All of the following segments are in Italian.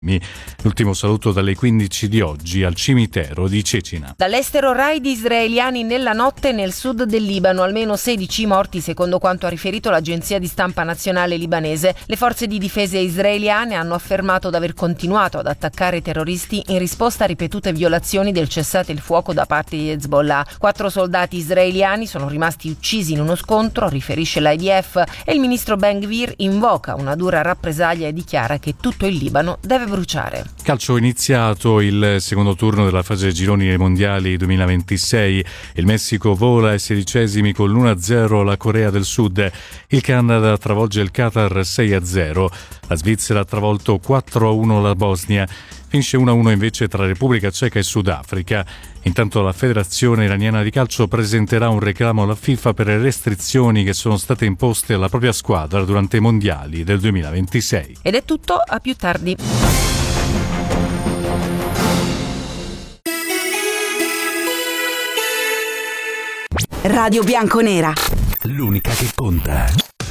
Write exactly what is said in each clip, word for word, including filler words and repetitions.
L'ultimo saluto dalle quindici di oggi al cimitero di Cecina. Dall'estero raid israeliani nella notte nel sud del Libano, almeno sedici morti secondo quanto ha riferito l'agenzia di stampa nazionale libanese. Le forze di difesa israeliane hanno affermato di aver continuato ad attaccare i terroristi in risposta a ripetute violazioni del cessate il fuoco da parte di Hezbollah. Quattro soldati israeliani sono rimasti uccisi in uno scontro, riferisce l'I D F, e il ministro Ben Gvir invoca una dura rappresaglia e dichiara che tutto il Libano deve bruciare. Calcio, iniziato il secondo turno della fase gironi ai mondiali duemilaventisei. Il Messico vola ai sedicesimi con l'uno a zero la Corea del Sud. Il Canada travolge il Qatar sei a zero. La Svizzera ha travolto quattro a uno la Bosnia. Finisce uno a uno invece tra Repubblica Ceca e Sudafrica. Intanto la Federazione Iraniana di Calcio presenterà un reclamo alla FIFA per le restrizioni che sono state imposte alla propria squadra durante i mondiali del duemilaventisei. Ed è tutto, a più tardi. Radio Bianconera, l'unica che conta.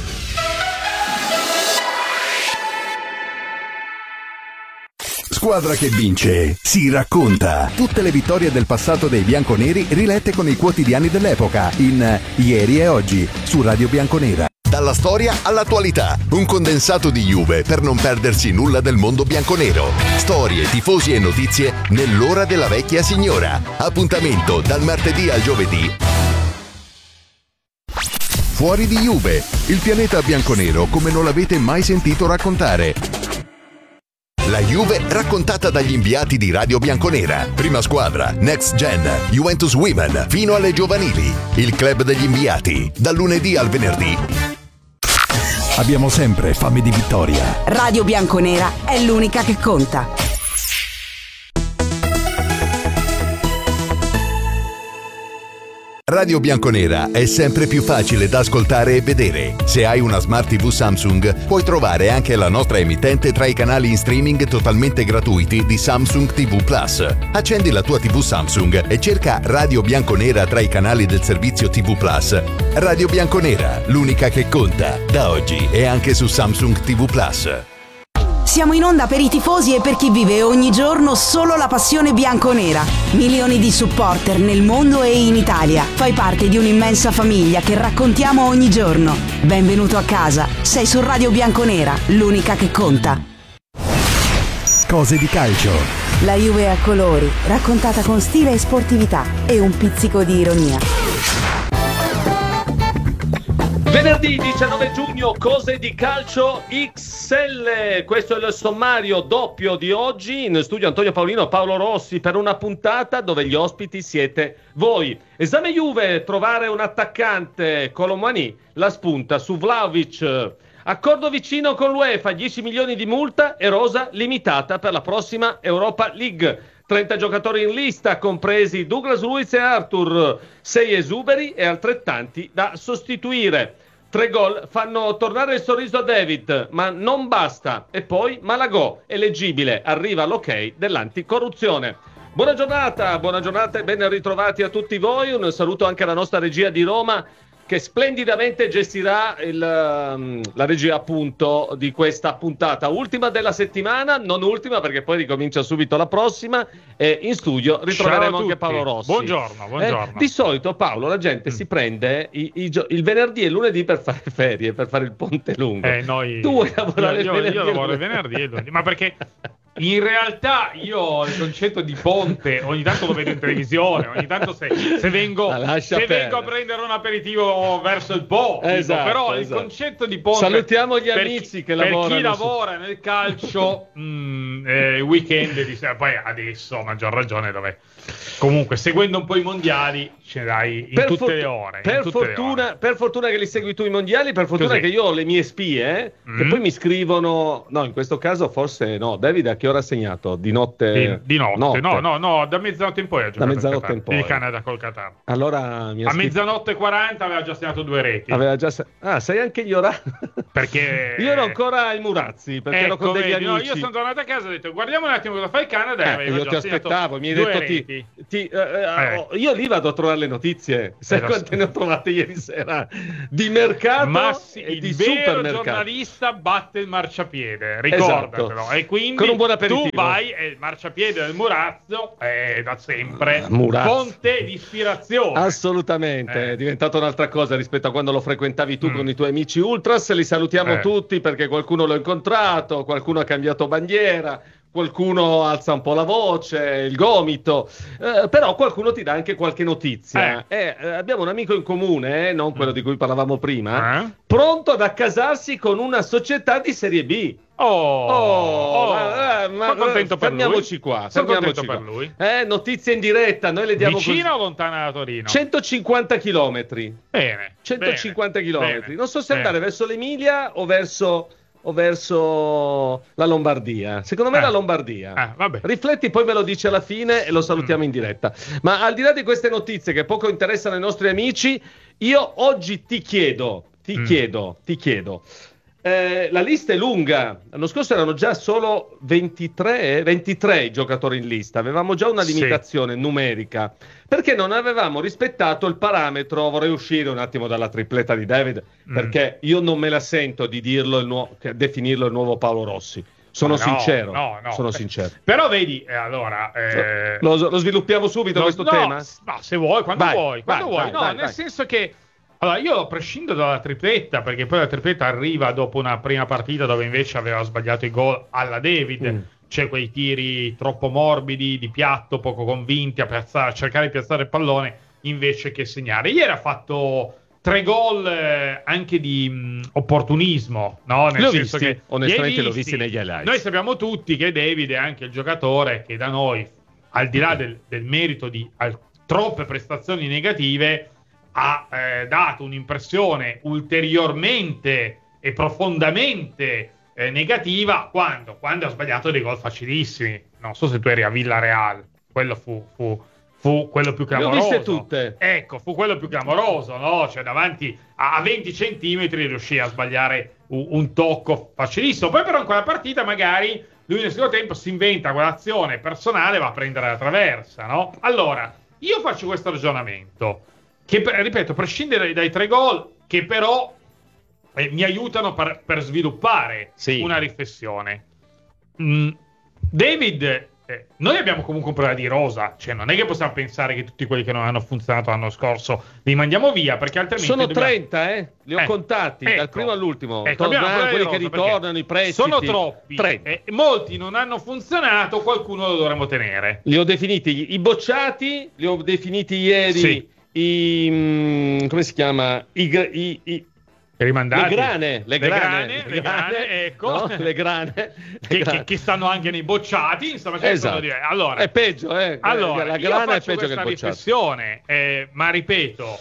Squadra che vince si racconta. Tutte le vittorie del passato dei bianconeri rilette con i quotidiani dell'epoca in Ieri e Oggi su Radio Bianconera. Dalla storia all'attualità, un condensato di Juve per non perdersi nulla del mondo bianconero. Storie, tifosi e notizie nell'ora della vecchia signora. Appuntamento dal martedì al giovedì. Fuori di Juve, il pianeta bianconero come non l'avete mai sentito raccontare. La Juve raccontata dagli inviati di Radio Bianconera. Prima squadra, Next Gen, Juventus Women, fino alle giovanili. Il club degli inviati, dal lunedì al venerdì. Abbiamo sempre fame di vittoria. Radio Bianconera è l'unica che conta. Radio Bianconera è sempre più facile da ascoltare e vedere. Se hai una Smart tivù Samsung, puoi trovare anche la nostra emittente tra i canali in streaming totalmente gratuiti di Samsung ti vu Plus. Accendi la tua tivù Samsung e cerca Radio Bianconera tra i canali del servizio ti vu Plus. Radio Bianconera, l'unica che conta. Da oggi è anche su Samsung ti vu Plus. Siamo in onda per i tifosi e per chi vive ogni giorno solo la passione bianconera. Milioni di supporter nel mondo e in Italia. Fai parte di un'immensa famiglia che raccontiamo ogni giorno. Benvenuto a casa. Sei su Radio Bianconera, l'unica che conta. Cose di calcio. La Juve a colori, raccontata con stile e sportività e un pizzico di ironia. Venerdì diciannove giugno, cose di calcio X L. Questo è il sommario doppio di oggi. In studio Antonio Paolino, Paolo Rossi, per una puntata dove gli ospiti siete voi. Esame Juve, trovare un attaccante. Colomani la spunta su Vlahovic. Accordo vicino con l'UEFA, dieci milioni di multa e rosa limitata per la prossima Europa League. trenta giocatori in lista, compresi Douglas Luiz e Arthur, sei esuberi e altrettanti da sostituire. Tre gol fanno tornare il sorriso a David, ma non basta. E poi Malagò, eleggibile, arriva l'ok dell'anticorruzione. Buona giornata, buona giornata e ben ritrovati a tutti voi. Un saluto anche alla nostra regia di Roma, che splendidamente gestirà il, um, la regia appunto di questa puntata, ultima della settimana, non ultima perché poi ricomincia subito la prossima, e in studio ritroveremo anche Paolo Rossi. Buongiorno, buongiorno. Eh, di solito, Paolo, la gente mm. si prende i, i, il venerdì e il lunedì per fare ferie, per fare il ponte lungo. Eh, noi... Tu vuoi lavorare io, il venerdì? Io lavoro il venerdì e il lunedì, ma perché... In realtà io il concetto di ponte ogni tanto lo vedo in televisione, ogni tanto se, se, vengo, se vengo a prendere un aperitivo verso il Po, esatto, dico, però esatto. Il concetto di ponte, salutiamo gli per amici chi, che per lavorano, chi lavora nel calcio mh, eh, weekend di sera, poi adesso a maggior ragione dove comunque seguendo un po' i mondiali ce l'hai in per tutte for- le ore per tutte fortuna le ore. Per fortuna che li segui tu i mondiali, per fortuna Così. Che io ho le mie spie eh, mm. che poi mi scrivono, no, in questo caso forse no. David, a che ora ha segnato? Di notte? Di, di notte. notte no no no da mezzanotte in poi ha giocato da mezzanotte in poi il Canada col Qatar. Allora mi ha a scritto... mezzanotte e quaranta aveva già segnato due reti. Aveva già se... ah sai anche gli orari perché io ero ancora ai Murazzi perché ero ecco, con degli vedi, amici. No, io sono tornato a casa e ho detto guardiamo un attimo cosa fa il Canada eh, e io ti aspettavo, mi hai detto ti, ti, eh, eh. io lì vado a trovare le notizie. Sai eh, quante so. ne ho trovate ieri sera di mercato ma sì, e il di vero supermercato. giornalista batte il marciapiede, ricordatelo. Esatto. E quindi con un buon buon aperitivo. Tu vai, e il marciapiede del Murazzo è da sempre Murazzo. fonte di ispirazione. Assolutamente, Eh. è diventato un'altra cosa rispetto a quando lo frequentavi tu Mm. con i tuoi amici Ultras. Li salutiamo Eh. tutti perché qualcuno l'ho incontrato, qualcuno ha cambiato bandiera, qualcuno alza un po' la voce, il gomito, eh, però qualcuno ti dà anche qualche notizia. Eh, eh, abbiamo un amico in comune, eh, non quello di cui parlavamo prima, Eh? pronto ad accasarsi con una società di Serie B. Oh, Oh, oh, ma, eh, ma- sono contento per fermiamoci lui. qua, Sono fermiamoci contento qua. per lui. Eh, notizie in diretta, noi le diamo Vicina così. o lontana da Torino? centocinquanta chilometri. Bene. centocinquanta bene, chilometri. bene, Non so se bene. andare verso l'Emilia o verso, o verso la Lombardia. Secondo me Ah. la Lombardia. Ah, vabbè. Rifletti, poi me lo dice alla fine e lo salutiamo Mm. in diretta. Ma al di là di queste notizie che poco interessano i nostri amici, io oggi ti chiedo, ti Mm. chiedo, ti chiedo. Eh, la lista è lunga. L'anno scorso erano già solo ventitré, ventitré i giocatori in lista. Avevamo già una Sì. limitazione numerica perché non avevamo rispettato il parametro. Vorrei uscire un attimo dalla tripletta di David Mm. perché io non me la sento di dirlo il nuovo, definirlo il nuovo Paolo Rossi. Sono Ma no, sincero. no, no. Sono sincero. Però vedi, eh, allora... eh, Lo, lo sviluppiamo subito no, questo no, tema? s- No, se vuoi, quando Vai, vuoi. Quando vai, vuoi. vai, no, vai, nel vai. senso che... Allora, io prescindo dalla tripletta, perché poi la tripletta arriva dopo una prima partita dove invece aveva sbagliato i gol alla David. Mm. C'è quei tiri troppo morbidi, di piatto, poco convinti, a, piazzare, a cercare di piazzare il pallone invece che segnare. Ieri ha fatto tre gol eh, anche di mh, opportunismo, no? Nel Li ho senso visti, che onestamente li hai li ho visti negli highlights. Noi sappiamo tutti che David è anche il giocatore che da noi, al di là del, del merito di al, troppe prestazioni negative, ha eh, dato un'impressione ulteriormente e profondamente eh, negativa quando, quando ha sbagliato dei gol facilissimi. Non so se tu eri a Villarreal, quello fu, fu, fu quello più Le ho clamoroso. viste tutte. Ecco, fu quello più clamoroso, no? Cioè davanti a, a venti centimetri riuscì a sbagliare un, un tocco facilissimo. Poi però in quella partita magari lui nel secondo tempo si inventa quell'azione personale e va a prendere la traversa, no? Allora, io faccio questo ragionamento che, ripeto, prescindere dai tre gol, che però eh, mi aiutano per, per sviluppare Sì. una riflessione. Mm, David, eh, noi abbiamo comunque un problema di rosa, cioè non è che possiamo pensare che tutti quelli che non hanno funzionato l'anno scorso li mandiamo via, perché altrimenti Sono dobbiamo... trenta, eh? Li ho Eh, contati dal ecco. primo all'ultimo. Ecco, abbiamo un Tornano, problema quelli di che rosa, ritornano, i perché prestiti. sono troppi, trenta. eh, molti non hanno funzionato, qualcuno lo dovremmo tenere. Li ho definiti i bocciati, li ho definiti ieri Sì. i mm, come si chiama? I, gr- i, i Rimandati. le grane, le grane, le grane, ecco. no? le grane, le Che, grane. che, che stanno anche nei bocciati, insomma, c'è Esatto. da dire. Allora, È peggio, eh? allora la io grana è faccio peggio che il questa bocciato. riflessione, eh, ma ripeto,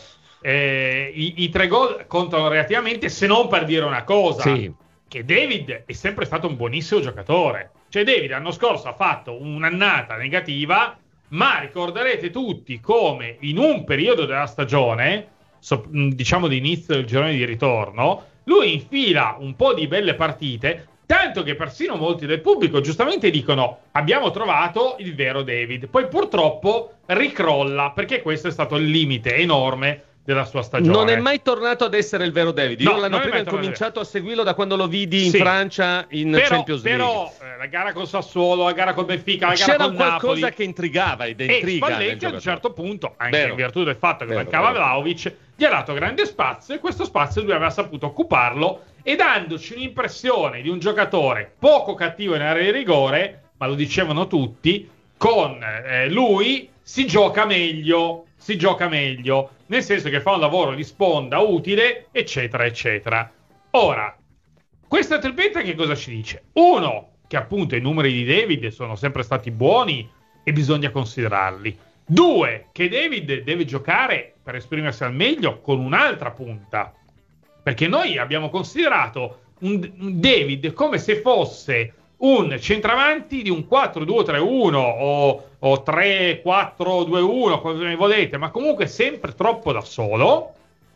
eh, i, i tre gol contano relativamente, se non per dire una cosa, Sì. che David è sempre stato un buonissimo giocatore. Cioè David l'anno scorso ha fatto un'annata negativa, ma ricorderete tutti come in un periodo della stagione, so- diciamo di inizio del girone di ritorno, lui infila un po' di belle partite, tanto che persino molti del pubblico giustamente dicono abbiamo trovato il vero David. Poi purtroppo ricrolla, perché questo è stato il limite enorme della sua stagione. Non è mai tornato ad essere il vero David. No, Io l'anno non è prima mai ho tornato cominciato a seguirlo da quando lo vidi in Sì. Francia in però, Champions League. però eh, la gara con Sassuolo, la gara con Benfica, la gara C'era con qualcosa Napoli che intrigava ed e intriga nel Spalletti ad un giocatore. certo punto, anche Vero. in virtù del fatto che Vero, mancava vero. Vlahovic, gli ha dato grande spazio e questo spazio lui aveva saputo occuparlo e dandoci un'impressione di un giocatore poco cattivo in area di rigore, ma lo dicevano tutti, con eh, lui si gioca meglio, si gioca meglio, nel senso che fa un lavoro di sponda utile, eccetera, eccetera. Ora, questa tripletta che cosa ci dice? Uno, che appunto i numeri di David sono sempre stati buoni e bisogna considerarli. Due, che David deve giocare per esprimersi al meglio con un'altra punta. Perché noi abbiamo considerato un, un David come se fosse un centravanti di un quattro due tre uno o, o tre quattro due uno, come volete, ma comunque sempre troppo da solo.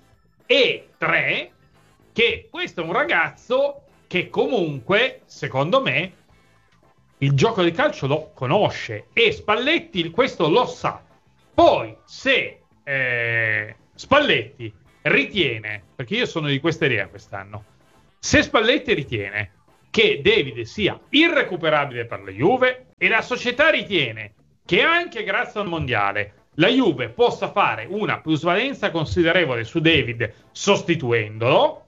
E tre, che questo è un ragazzo che comunque, secondo me, il gioco di calcio lo conosce e Spalletti questo lo sa. Poi, se eh, Spalletti ritiene, perché io sono di questa idea quest'anno, se Spalletti ritiene che David sia irrecuperabile per la Juve e la società ritiene che anche grazie al mondiale la Juve possa fare una plusvalenza considerevole su David sostituendolo,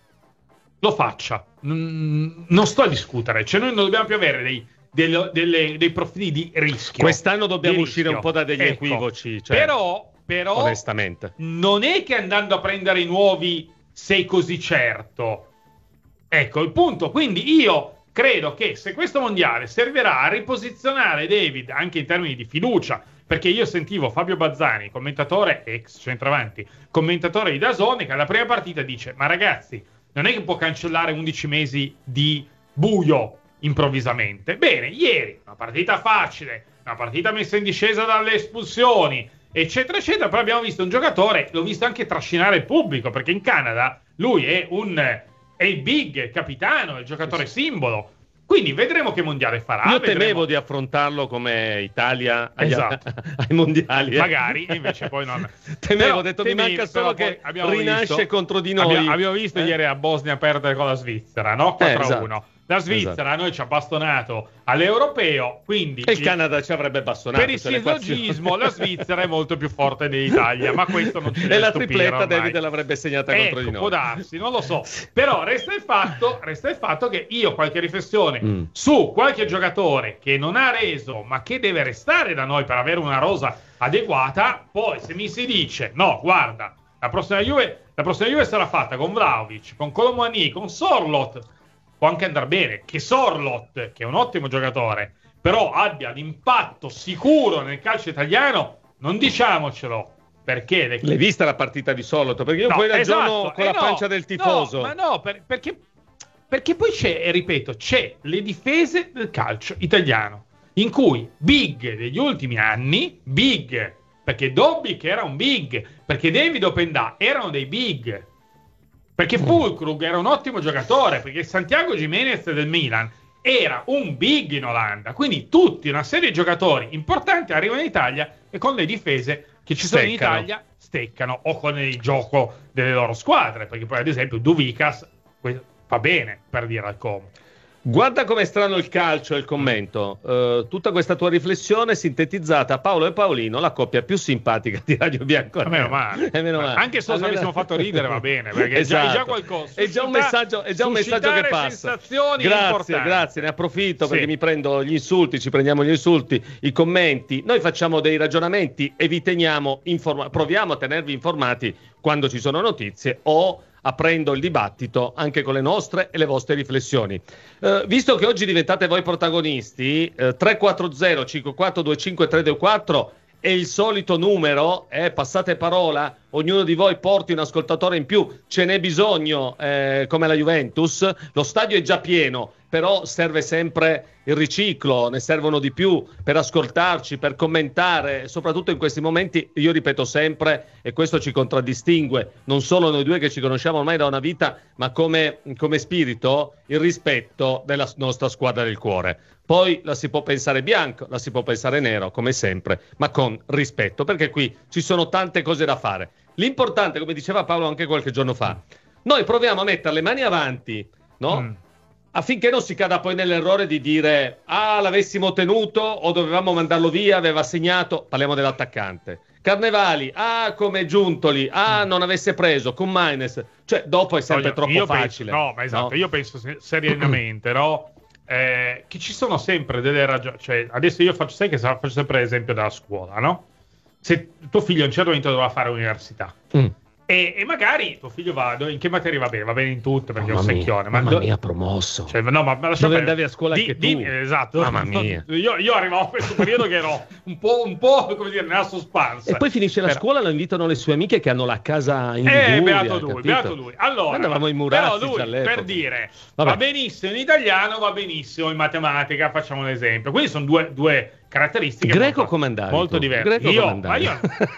lo faccia. Non, non sto a discutere, cioè noi non dobbiamo più avere dei, delle, delle, dei profili di rischio. Quest'anno dobbiamo di uscire rischio. un po' da degli Ecco, equivoci, cioè, però, però onestamente non è che andando a prendere i nuovi sei così certo. Ecco il punto. Quindi io credo che se questo mondiale servirà a riposizionare David anche in termini di fiducia, perché io sentivo Fabio Bazzani, commentatore ex centravanti, commentatore di D A Z N, che alla prima partita dice: ma ragazzi, non è che può cancellare undici mesi di buio improvvisamente. Bene, ieri una partita facile, una partita messa in discesa dalle espulsioni, eccetera eccetera, però abbiamo visto un giocatore, l'ho visto anche trascinare il pubblico, perché in Canada lui è un è il big capitano, il giocatore simbolo. Quindi vedremo che mondiale farà. Io vedremo. temevo di affrontarlo come Italia agli, Esatto. ai mondiali. Magari, invece poi non. Temevo, Però, ho detto temi, mi manca solo che rinasce visto, contro di noi. Abbiamo, abbiamo visto eh? ieri a Bosnia perdere con la Svizzera, no? quattro a uno. Eh, esatto. La Svizzera esatto. a noi ci ha bastonato all'europeo, quindi E il Canada ci avrebbe bastonato. per il sillogismo la Svizzera è molto più forte dell'Italia, ma questo non ci deve E la stupire tripletta ormai. David l'avrebbe segnata Ecco, contro di noi. può darsi, non lo so. Però resta il fatto, resta il fatto che io qualche riflessione Mm. su qualche giocatore che non ha reso, ma che deve restare da noi per avere una rosa adeguata. Poi se mi si dice no, guarda, la prossima Juve, la prossima Juve sarà fatta con Vlahovic, con Kolo Muani, con Sorloth, può anche andare bene. Che Sorloth, che è un ottimo giocatore, però abbia l'impatto sicuro nel calcio italiano, non diciamocelo. Perché le... L'hai vista la partita di Sorloth? Perché io No, poi ragiono esatto, con eh la no, pancia del tifoso. No, ma no, per- perché, perché poi c'è, e ripeto, c'è le difese del calcio italiano, in cui big degli ultimi anni, big, perché Dobby che era un big, perché David Openda erano dei big, perché Fulkrug era un ottimo giocatore, perché Santiago Gimenez del Milan era un big in Olanda. Quindi tutti, una serie di giocatori importanti arrivano in Italia e con le difese che ci sono in Steccano. Italia steccano, o con il gioco delle loro squadre, perché poi ad esempio Duvikas va bene, per dire al Como. Guarda com'è strano il calcio e il commento. Uh, tutta questa tua riflessione sintetizzata, Paolo e Paolino, la coppia più simpatica di Radio Bianconera. Meno male. Eh, meno male. Anche solo se Almeno- avessimo fatto ridere va bene, perché Esatto. è, già, è già qualcosa. È già un messaggio, è già un messaggio che passa. Sensazioni Grazie, importanti. grazie, ne approfitto Sì. perché mi prendo gli insulti, ci prendiamo gli insulti, i commenti. Noi facciamo dei ragionamenti e vi teniamo informa- proviamo a tenervi informati quando ci sono notizie o aprendo il dibattito anche con le nostre e le vostre riflessioni. Eh, visto che oggi diventate voi protagonisti, eh, tre quattro zero cinque quattro due cinque tre due quattro è il solito numero, eh, passate parola, ognuno di voi porti un ascoltatore in più, ce n'è bisogno eh, come la Juventus, lo stadio è già pieno, però serve sempre il riciclo, ne servono di più per ascoltarci, per commentare, soprattutto in questi momenti, io ripeto sempre, e questo ci contraddistingue, non solo noi due che ci conosciamo ormai da una vita, ma come, come spirito, il rispetto della nostra squadra del cuore. Poi la si può pensare bianco, la si può pensare nero, come sempre, ma con rispetto, perché qui ci sono tante cose da fare. L'importante, come diceva Paolo anche qualche giorno fa, noi proviamo a mettere le mani avanti, no? Mm. Affinché non si cada poi nell'errore di dire ah, l'avessimo tenuto o dovevamo mandarlo via, aveva segnato, parliamo dell'attaccante. Carnevali, ah, come Giuntoli, ah, non avesse preso, con Maines, cioè dopo è sempre No, troppo io facile. Penso, no, ma esatto, no? io penso se- seriamente, no? Eh, che ci sono sempre delle ragioni, cioè adesso io faccio, sai che sa- faccio sempre l'esempio della scuola, no? Se tuo figlio a un certo momento doveva fare l'università Mm. e, e magari tuo figlio va, in che materia va bene? Va bene in tutte perché è un Mamma mia, secchione, ma mamma do- mia, promosso. cioè, no, ma, ma lascia Dove perdere. andavi a scuola anche tu? dimmi- esatto. Mamma mia. Io, io arrivavo a questo periodo che ero un po', un po' come dire, nella suspense. E poi finisce la Però- scuola, lo invitano le sue amiche che hanno la casa in Eh, Liguria, beato lui, capito? beato lui. Allora, Andavamo in Murazzi però lui, già all'epoca. per dire, Vabbè. va benissimo in italiano, va benissimo in matematica, facciamo un esempio. Quindi sono due, due caratteristiche Greco molto, come andavi molto tu? diverse. Greco io, come ma andavi? io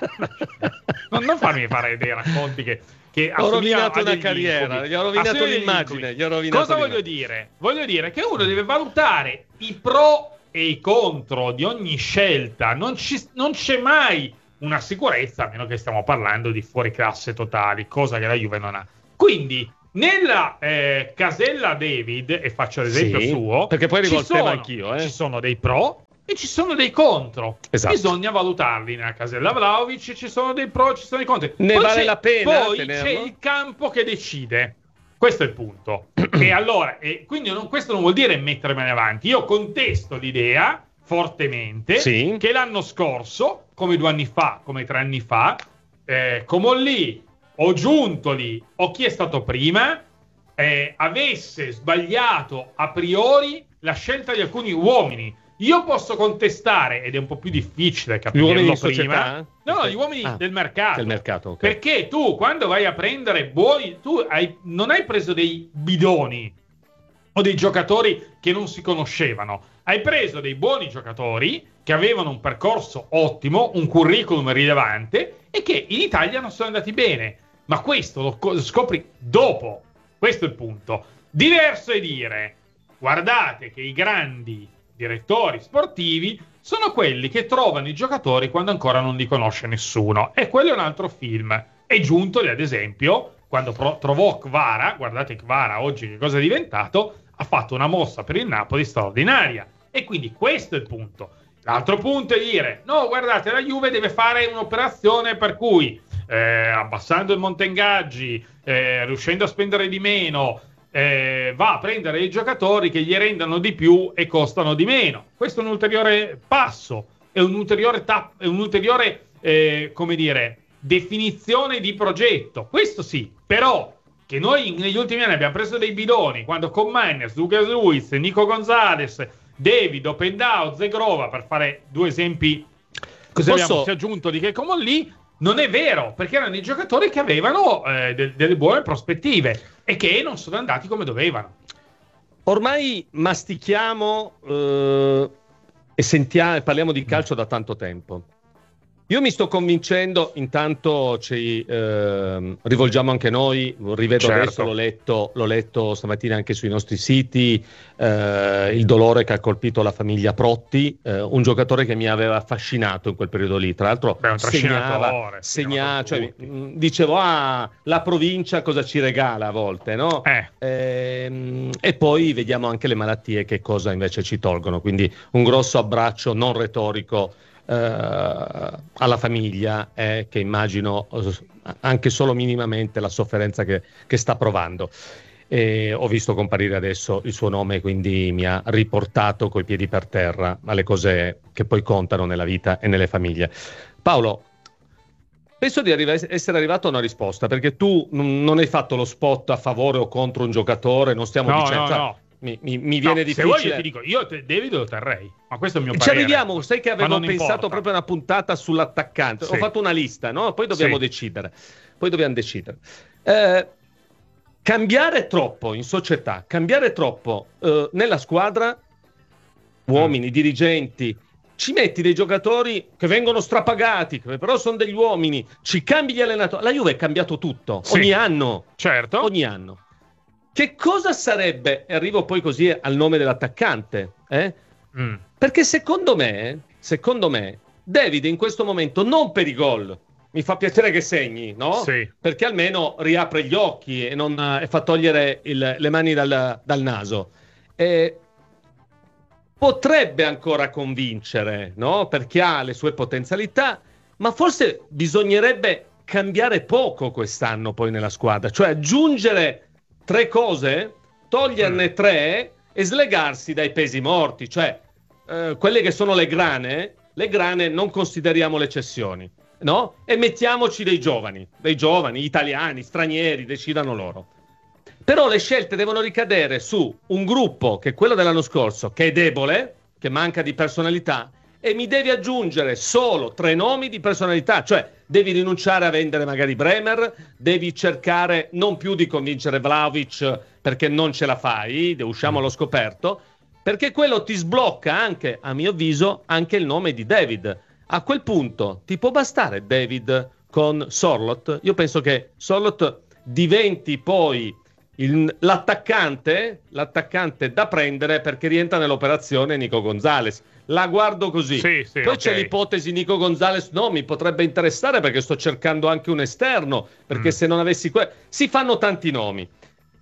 non, non farmi fare dei racconti che, che Ho assomigliano rovinato a una degli carriera, incubi. gli ho rovinato Assomigliano agli l'immagine, incubi. gli ho rovinato Cosa voglio l'immagine. dire? Voglio dire che uno deve valutare i pro e i contro di ogni scelta. Non, ci, non c'è mai una sicurezza, a meno che stiamo parlando di fuoriclasse totali, cosa che la Juve non ha. Quindi Nella eh, casella David, e faccio l'esempio Sì, suo, perché poi arrivo ci al tema sono- anch'io, eh. ci sono dei pro e ci sono dei contro. Esatto. Bisogna valutarli. Nella casella Vlahovic ci sono dei pro, ci sono dei contro. Ne Poi vale c'è- la pena Poi tenerlo? c'è il campo che decide. Questo è il punto. E allora, e quindi non- questo non vuol dire mettermene avanti. Io contesto l'idea fortemente Sì. che l'anno scorso, come due anni fa, come tre anni fa, eh, Comolli o Giuntoli o chi è stato prima eh, avesse sbagliato a priori la scelta di alcuni uomini. Io posso contestare, ed è un po' più difficile Gli capirlo uomini di prima. società? No, gli uomini Ah, del mercato. del mercato, ok. Perché tu, quando vai a prendere buoni, tu hai, non hai preso dei bidoni o dei giocatori che non si conoscevano. Hai preso dei buoni giocatori che avevano un percorso ottimo, un curriculum rilevante e che in Italia non sono andati bene. Ma questo lo co- scopri dopo. Questo è il punto. Diverso è dire, guardate che i grandi direttori sportivi sono quelli che trovano i giocatori quando ancora non li conosce nessuno. E quello è un altro film. E Giuntoli, ad esempio, quando pro- trovò Kvara, guardate Kvara oggi che cosa è diventato, ha fatto una mossa per il Napoli straordinaria. E quindi questo è il punto. L'altro punto è dire, no, guardate, la Juve deve fare un'operazione per cui, eh, abbassando il monte ingaggi, eh, riuscendo a spendere di meno, eh, va a prendere i giocatori che gli rendano di più e costano di meno. Questo è un ulteriore passo, è un ulteriore, tap- è un ulteriore eh, come dire, definizione di progetto. Questo sì, però che noi negli ultimi anni abbiamo preso dei bidoni, quando con Miners, Lucas Luiz, Nico Gonzalez, David, Opendao, Zegrova, per fare due esempi, così Posso- abbiamo si è aggiunto di che come lì, non è vero, perché erano i giocatori che avevano eh, de- delle buone prospettive e che non sono andati come dovevano. Ormai mastichiamo eh, e sentiamo, parliamo di calcio da tanto tempo. Io mi sto convincendo, intanto ci eh, rivolgiamo anche noi, rivedo Certo. adesso, l'ho letto, l'ho letto stamattina anche sui nostri siti, eh, il dolore che ha colpito la famiglia Protti, eh, un giocatore che mi aveva affascinato in quel periodo lì, tra l'altro Beh, un segnava, trascinatore, segna, segnato cioè, tutti. mh, dicevo, ah, la provincia cosa ci regala a volte, no? Eh. Ehm, e poi vediamo anche le malattie che cosa invece ci tolgono, quindi un grosso abbraccio non retorico eh, alla famiglia, eh, che immagino eh, anche solo minimamente la sofferenza che, che sta provando. E ho visto comparire adesso il suo nome, quindi mi ha riportato coi piedi per terra alle cose che poi contano nella vita e nelle famiglie. Paolo, penso di arriva- essere arrivato a una risposta, perché tu n- non hai fatto lo spot a favore o contro un giocatore, non stiamo No, dicendo... no, cioè, no. Mi, mi- mi viene No, se vuoi difficile. io ti dico, io te- David lo terrei, ma questo è il mio Ci parere. arriviamo, sai che Ma avevo non pensato importa. proprio a una puntata sull'attaccante. Sì. Ho fatto una lista, no? Poi dobbiamo Sì. decidere. Poi dobbiamo decidere. Eh, cambiare troppo in società, cambiare troppo eh, nella squadra, uomini, dirigenti, ci metti dei giocatori che vengono strapagati, che però sono degli uomini, ci cambi gli allenatori. La Juve è cambiato tutto, Sì. ogni anno. Certo. Ogni anno. Che cosa sarebbe, e arrivo poi così al nome dell'attaccante, eh? Mm. Perché secondo me, secondo me, David in questo momento non per i gol, mi fa piacere che segni, no? Sì. Perché almeno riapre gli occhi e, non, e fa togliere il- le mani dal, dal naso. Eh, potrebbe ancora convincere, no? Perché ha le sue potenzialità, ma forse bisognerebbe cambiare poco quest'anno poi nella squadra, cioè aggiungere tre cose, toglierne tre e slegarsi dai pesi morti, cioè eh, quelle che sono le grane, le grane non consideriamo le cessioni, no? E mettiamoci dei giovani, dei giovani, italiani, stranieri, decidano loro. Però le scelte devono ricadere su un gruppo che è quello dell'anno scorso, che è debole, che manca di personalità, e mi devi aggiungere solo tre nomi di personalità, cioè devi rinunciare a vendere magari Bremer, devi cercare non più di convincere Vlahovic perché non ce la fai, usciamo allo scoperto, perché quello ti sblocca anche, a mio avviso, anche il nome di David. A quel punto ti può bastare David con Sorloth? Io penso che Sorloth diventi poi il- l'attaccante, l'attaccante da prendere perché rientra nell'operazione Nico Gonzalez. La guardo così. Sì, sì, Poi ok. c'è l'ipotesi Nico Gonzalez, no, mi potrebbe interessare perché sto cercando anche un esterno, perché Mm. se non avessi que- si fanno tanti nomi.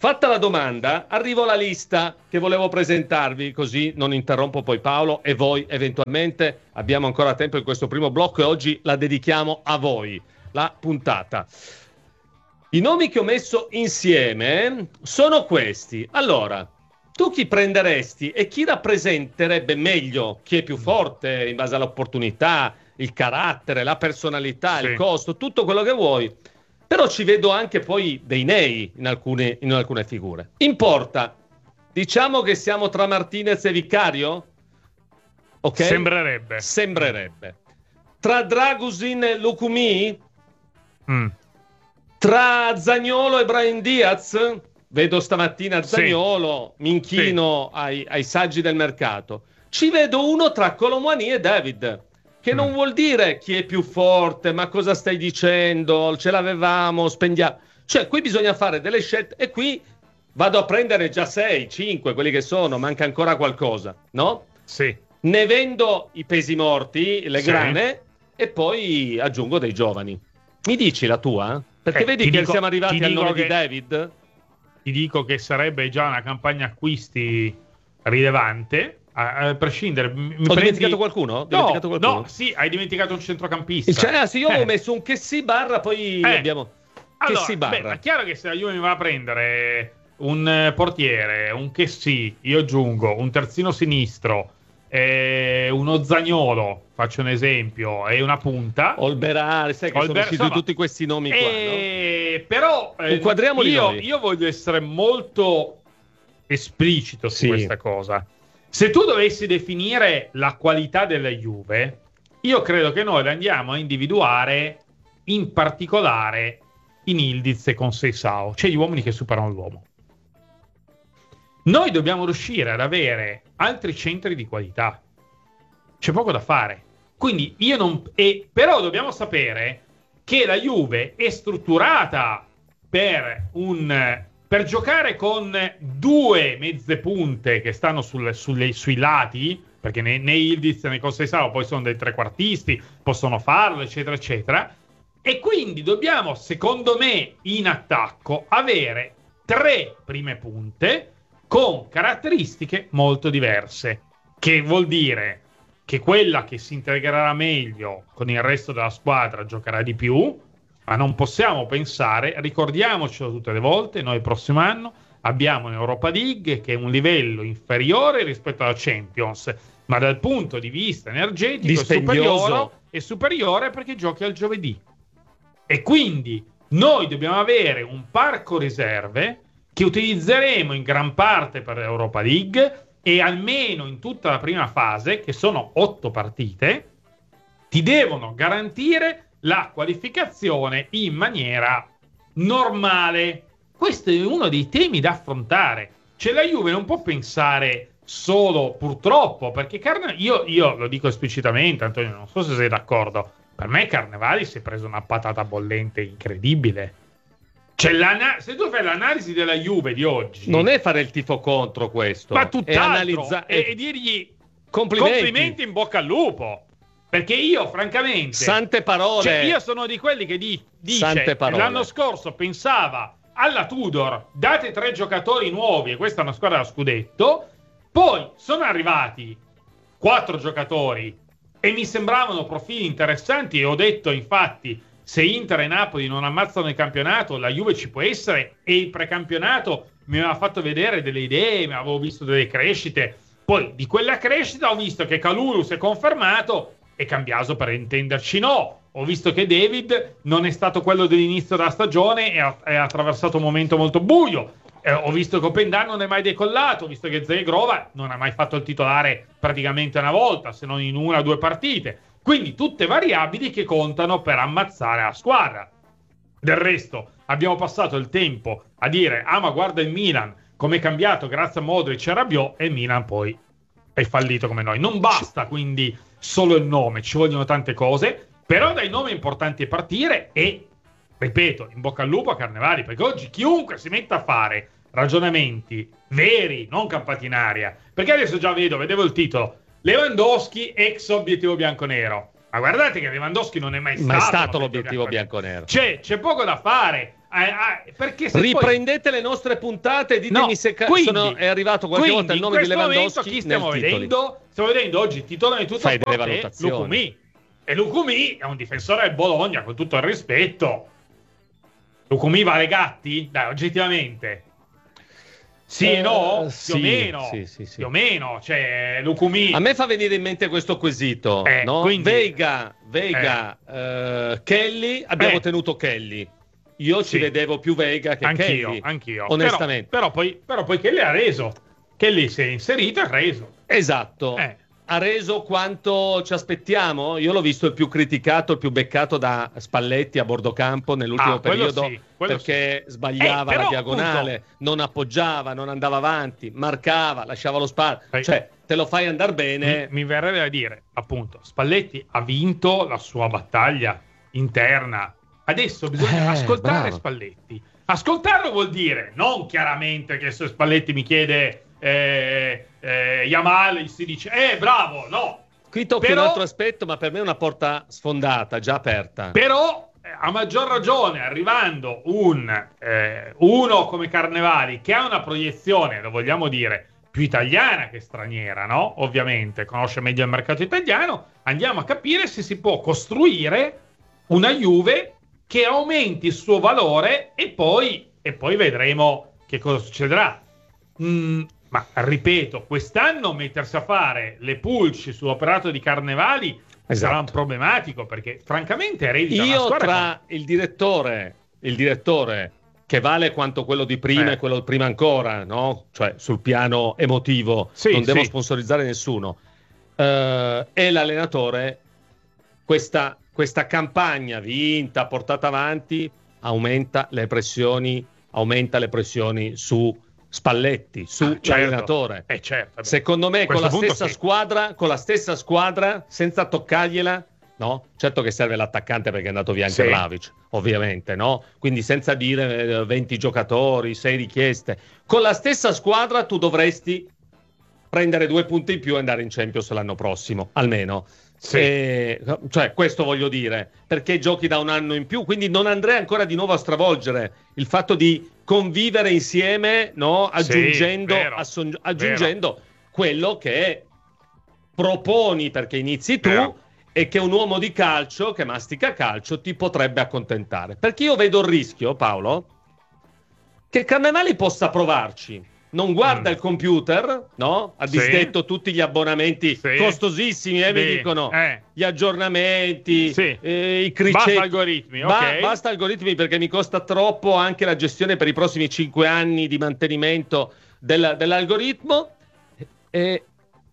Fatta la domanda, arrivo alla lista che volevo presentarvi, così non interrompo poi Paolo e voi eventualmente. Abbiamo ancora tempo in questo primo blocco e oggi la dedichiamo a voi, la puntata. I nomi che ho messo insieme sono questi. Allora, tu chi prenderesti e chi rappresenterebbe meglio, chi è più forte in base all'opportunità, il carattere, la personalità, sì, il costo, tutto quello che vuoi. Però ci vedo anche poi dei nei in alcune, in alcune figure. In porta, diciamo che siamo tra Martinez e Vicario? Ok? Sembrerebbe. Sembrerebbe. Tra Dragusin e Lukumi? Mm. Tra Zaniolo e Brahim Diaz? Vedo stamattina Zaniolo, sì, mi inchino sì. ai, ai saggi del mercato. Ci vedo uno tra Colomwani e David, che mm. non vuol dire chi è più forte, ma cosa stai dicendo, ce l'avevamo, spendiamo. Cioè, qui bisogna fare delle scelte e qui vado a prendere già sei, cinque, quelli che sono, manca ancora qualcosa, no? Sì. Ne vendo i pesi morti, le sì. grane, e poi aggiungo dei giovani. Mi dici la tua? Perché eh, vedi che dico, siamo arrivati al nome che... di David? Ti dico che sarebbe già una campagna acquisti rilevante, a, a prescindere. Mi Ho prendi... dimenticato qualcuno? No, dimenticato qualcuno? no, sì, hai dimenticato un centrocampista. Cioè, ah, sì, io eh. avevo messo un Chessy barra, poi eh. abbiamo allora, Chessy barra. Beh, è chiaro che se la Juve mi va a prendere un portiere, un Chessy, io aggiungo un terzino sinistro, eh, uno Zaniolo, faccio un esempio, e una punta. Olberare, sai che Olber- sono usciti insomma, tutti questi nomi qua, eh, no? Però eh, Inquadriamoli io, noi. io voglio essere molto esplicito su sì. questa cosa. Se tu dovessi definire la qualità della Juve, io credo che noi la andiamo a individuare in particolare in Ildiz e con Seisao, cioè gli uomini che superano l'uomo. Noi dobbiamo riuscire ad avere altri centri di qualità. C'è poco da fare. Quindi io non... E, però dobbiamo sapere che la Juve è strutturata per un... per giocare con due mezze punte che stanno sul, sulle, sui lati, perché né, né Ildiz né Conceição poi sono dei trequartisti, possono farlo, eccetera, eccetera. E quindi dobbiamo, secondo me, in attacco, avere tre prime punte con caratteristiche molto diverse. Che vuol dire che quella che si integrerà meglio con il resto della squadra giocherà di più, ma non possiamo pensare, ricordiamocelo tutte le volte, noi il prossimo anno abbiamo un'Europa League che è un livello inferiore rispetto alla Champions, ma dal punto di vista energetico è superiore, è superiore perché giochi al giovedì. E quindi noi dobbiamo avere un parco riserve che utilizzeremo in gran parte per l'Europa League e almeno in tutta la prima fase, che sono otto partite, ti devono garantire la qualificazione in maniera normale. Questo è uno dei temi da affrontare. Cioè la Juve non può pensare solo, purtroppo, perché Carne... io, io lo dico esplicitamente, Antonio, non so se sei d'accordo, per me Carnevali si è preso una patata bollente incredibile. Cioè, se tu fai l'analisi della Juve di oggi, non è fare il tifo contro questo, ma tutt'altro, è analizzare e, e dirgli complimenti. complimenti in bocca al lupo. Perché io, francamente, sante parole. Cioè, io sono di quelli che di, dice l'anno scorso pensava alla Tudor, date tre giocatori nuovi e questa è una squadra da scudetto. Poi sono arrivati quattro giocatori e mi sembravano profili interessanti e ho detto, infatti, se Inter e Napoli non ammazzano il campionato, la Juve ci può essere, e il precampionato mi aveva fatto vedere delle idee, mi avevo visto delle crescite. Poi di quella crescita ho visto che Kalulu si è confermato e Cambiaso, per intenderci, no. Ho visto che David non è stato quello dell'inizio della stagione e ha, ha attraversato un momento molto buio. Eh, ho visto che Opendà non è mai decollato, ho visto che Zegrova non ha mai fatto il titolare praticamente una volta, se non in una o due partite. Quindi tutte variabili che contano per ammazzare la squadra. Del resto abbiamo passato il tempo a dire ah ma guarda il Milan come è cambiato grazie a Modric e Rabiot, e il Milan poi è fallito come noi. Non basta quindi solo il nome, ci vogliono tante cose, però dai nomi importanti a partire e, ripeto, in bocca al lupo a Carnevali, perché oggi chiunque si metta a fare ragionamenti veri, non campati in aria, perché adesso già vedo, vedevo il titolo, Lewandowski ex obiettivo bianconero. Ma guardate che Lewandowski non è mai stato, mai stato l'obiettivo bianconero. C'è, c'è poco da fare. eh, perché se riprendete poi... le nostre puntate e ditemi no, se ca- quindi, sono, è arrivato qualche quindi, volta il nome di Lewandowski chi stiamo nel vedendo? Stiamo vedendo oggi il titolare di tutto Fai sport delle è valutazioni. Lukumi. E Lukumi è un difensore del Bologna, con tutto il rispetto. Lukumi vale Gatti? Dai, oggettivamente. Sì e Eh, no? Più sì, o meno. sì, sì, sì. Più o meno. Cioè, Lukumi... A me fa venire in mente questo quesito, Eh, no? quindi- Veiga, Veiga eh, Kelly, abbiamo Eh. tenuto Kelly. Io ci Sì. vedevo più Veiga che Anch'io, Kelly. anch'io. Onestamente. Però, però poi, però poi Kelly ha reso. Kelly si è inserito e ha reso. Esatto. Eh. Ha reso quanto ci aspettiamo? Io l'ho visto il più criticato, il più beccato da Spalletti a bordo campo nell'ultimo Ah, quello periodo sì, quello perché sbagliava Eh, però, la diagonale, appunto- non appoggiava, non andava avanti, marcava, lasciava lo spazio. Eh. Cioè, te lo fai andare bene. Mi, mi verrebbe da dire, appunto, Spalletti ha vinto la sua battaglia interna. Adesso bisogna Eh, ascoltare bravo. Spalletti. Ascoltarlo vuol dire non chiaramente che se Spalletti mi chiede eh, eh, Yamal si dice eh bravo, no. Qui tocca Però- un altro aspetto, ma per me è una porta sfondata, già aperta. Però eh, a maggior ragione arrivando un eh, uno come Carnevali che ha una proiezione, lo vogliamo dire, più italiana che straniera, no? Ovviamente conosce meglio il mercato italiano, andiamo a capire se si può costruire una Juve che aumenti il suo valore e poi, e poi vedremo che cosa succederà. Mm, ma ripeto, quest'anno mettersi a fare le pulci sull'operato di Carnevali Esatto. sarà un problematico perché francamente eredita una Io squadra tra il direttore, il direttore che vale quanto quello di prima Eh. e quello di prima ancora, no? Cioè sul piano emotivo, Sì, non devo sì. sponsorizzare nessuno, eh, e l'allenatore, questa, questa campagna vinta, portata avanti, aumenta le pressioni, aumenta le pressioni su Spalletti, su Ah, certo. l'allenatore. Eh certo. Secondo me A con la questo punto stessa sì. squadra, con la stessa squadra, senza toccargliela, no? Certo che serve l'attaccante perché è andato via anche Sì. Vlahovic, ovviamente, no? Quindi senza dire eh, venti giocatori, sei richieste. Con la stessa squadra tu dovresti prendere due punti in più e andare in Champions l'anno prossimo, almeno. Sì. E, cioè, questo voglio dire, perché giochi da un anno in più, quindi non andrei ancora di nuovo a stravolgere il fatto di convivere insieme, no? Aggiungendo, Sì, vero, asson- aggiungendo quello che proponi perché inizi tu Vero. e che un uomo di calcio che mastica calcio ti potrebbe accontentare. Perché io vedo il rischio, Paolo, che Carnevali possa provarci. Non guarda Mm. il computer, no? Ha Sì. disdetto tutti gli abbonamenti Sì. costosissimi, eh, mi Sì. dicono. Eh. Gli aggiornamenti, Sì. eh, i cricetti. Basta algoritmi, Ba- ok. basta algoritmi perché mi costa troppo anche la gestione per i prossimi cinque anni di mantenimento del- dell'algoritmo. E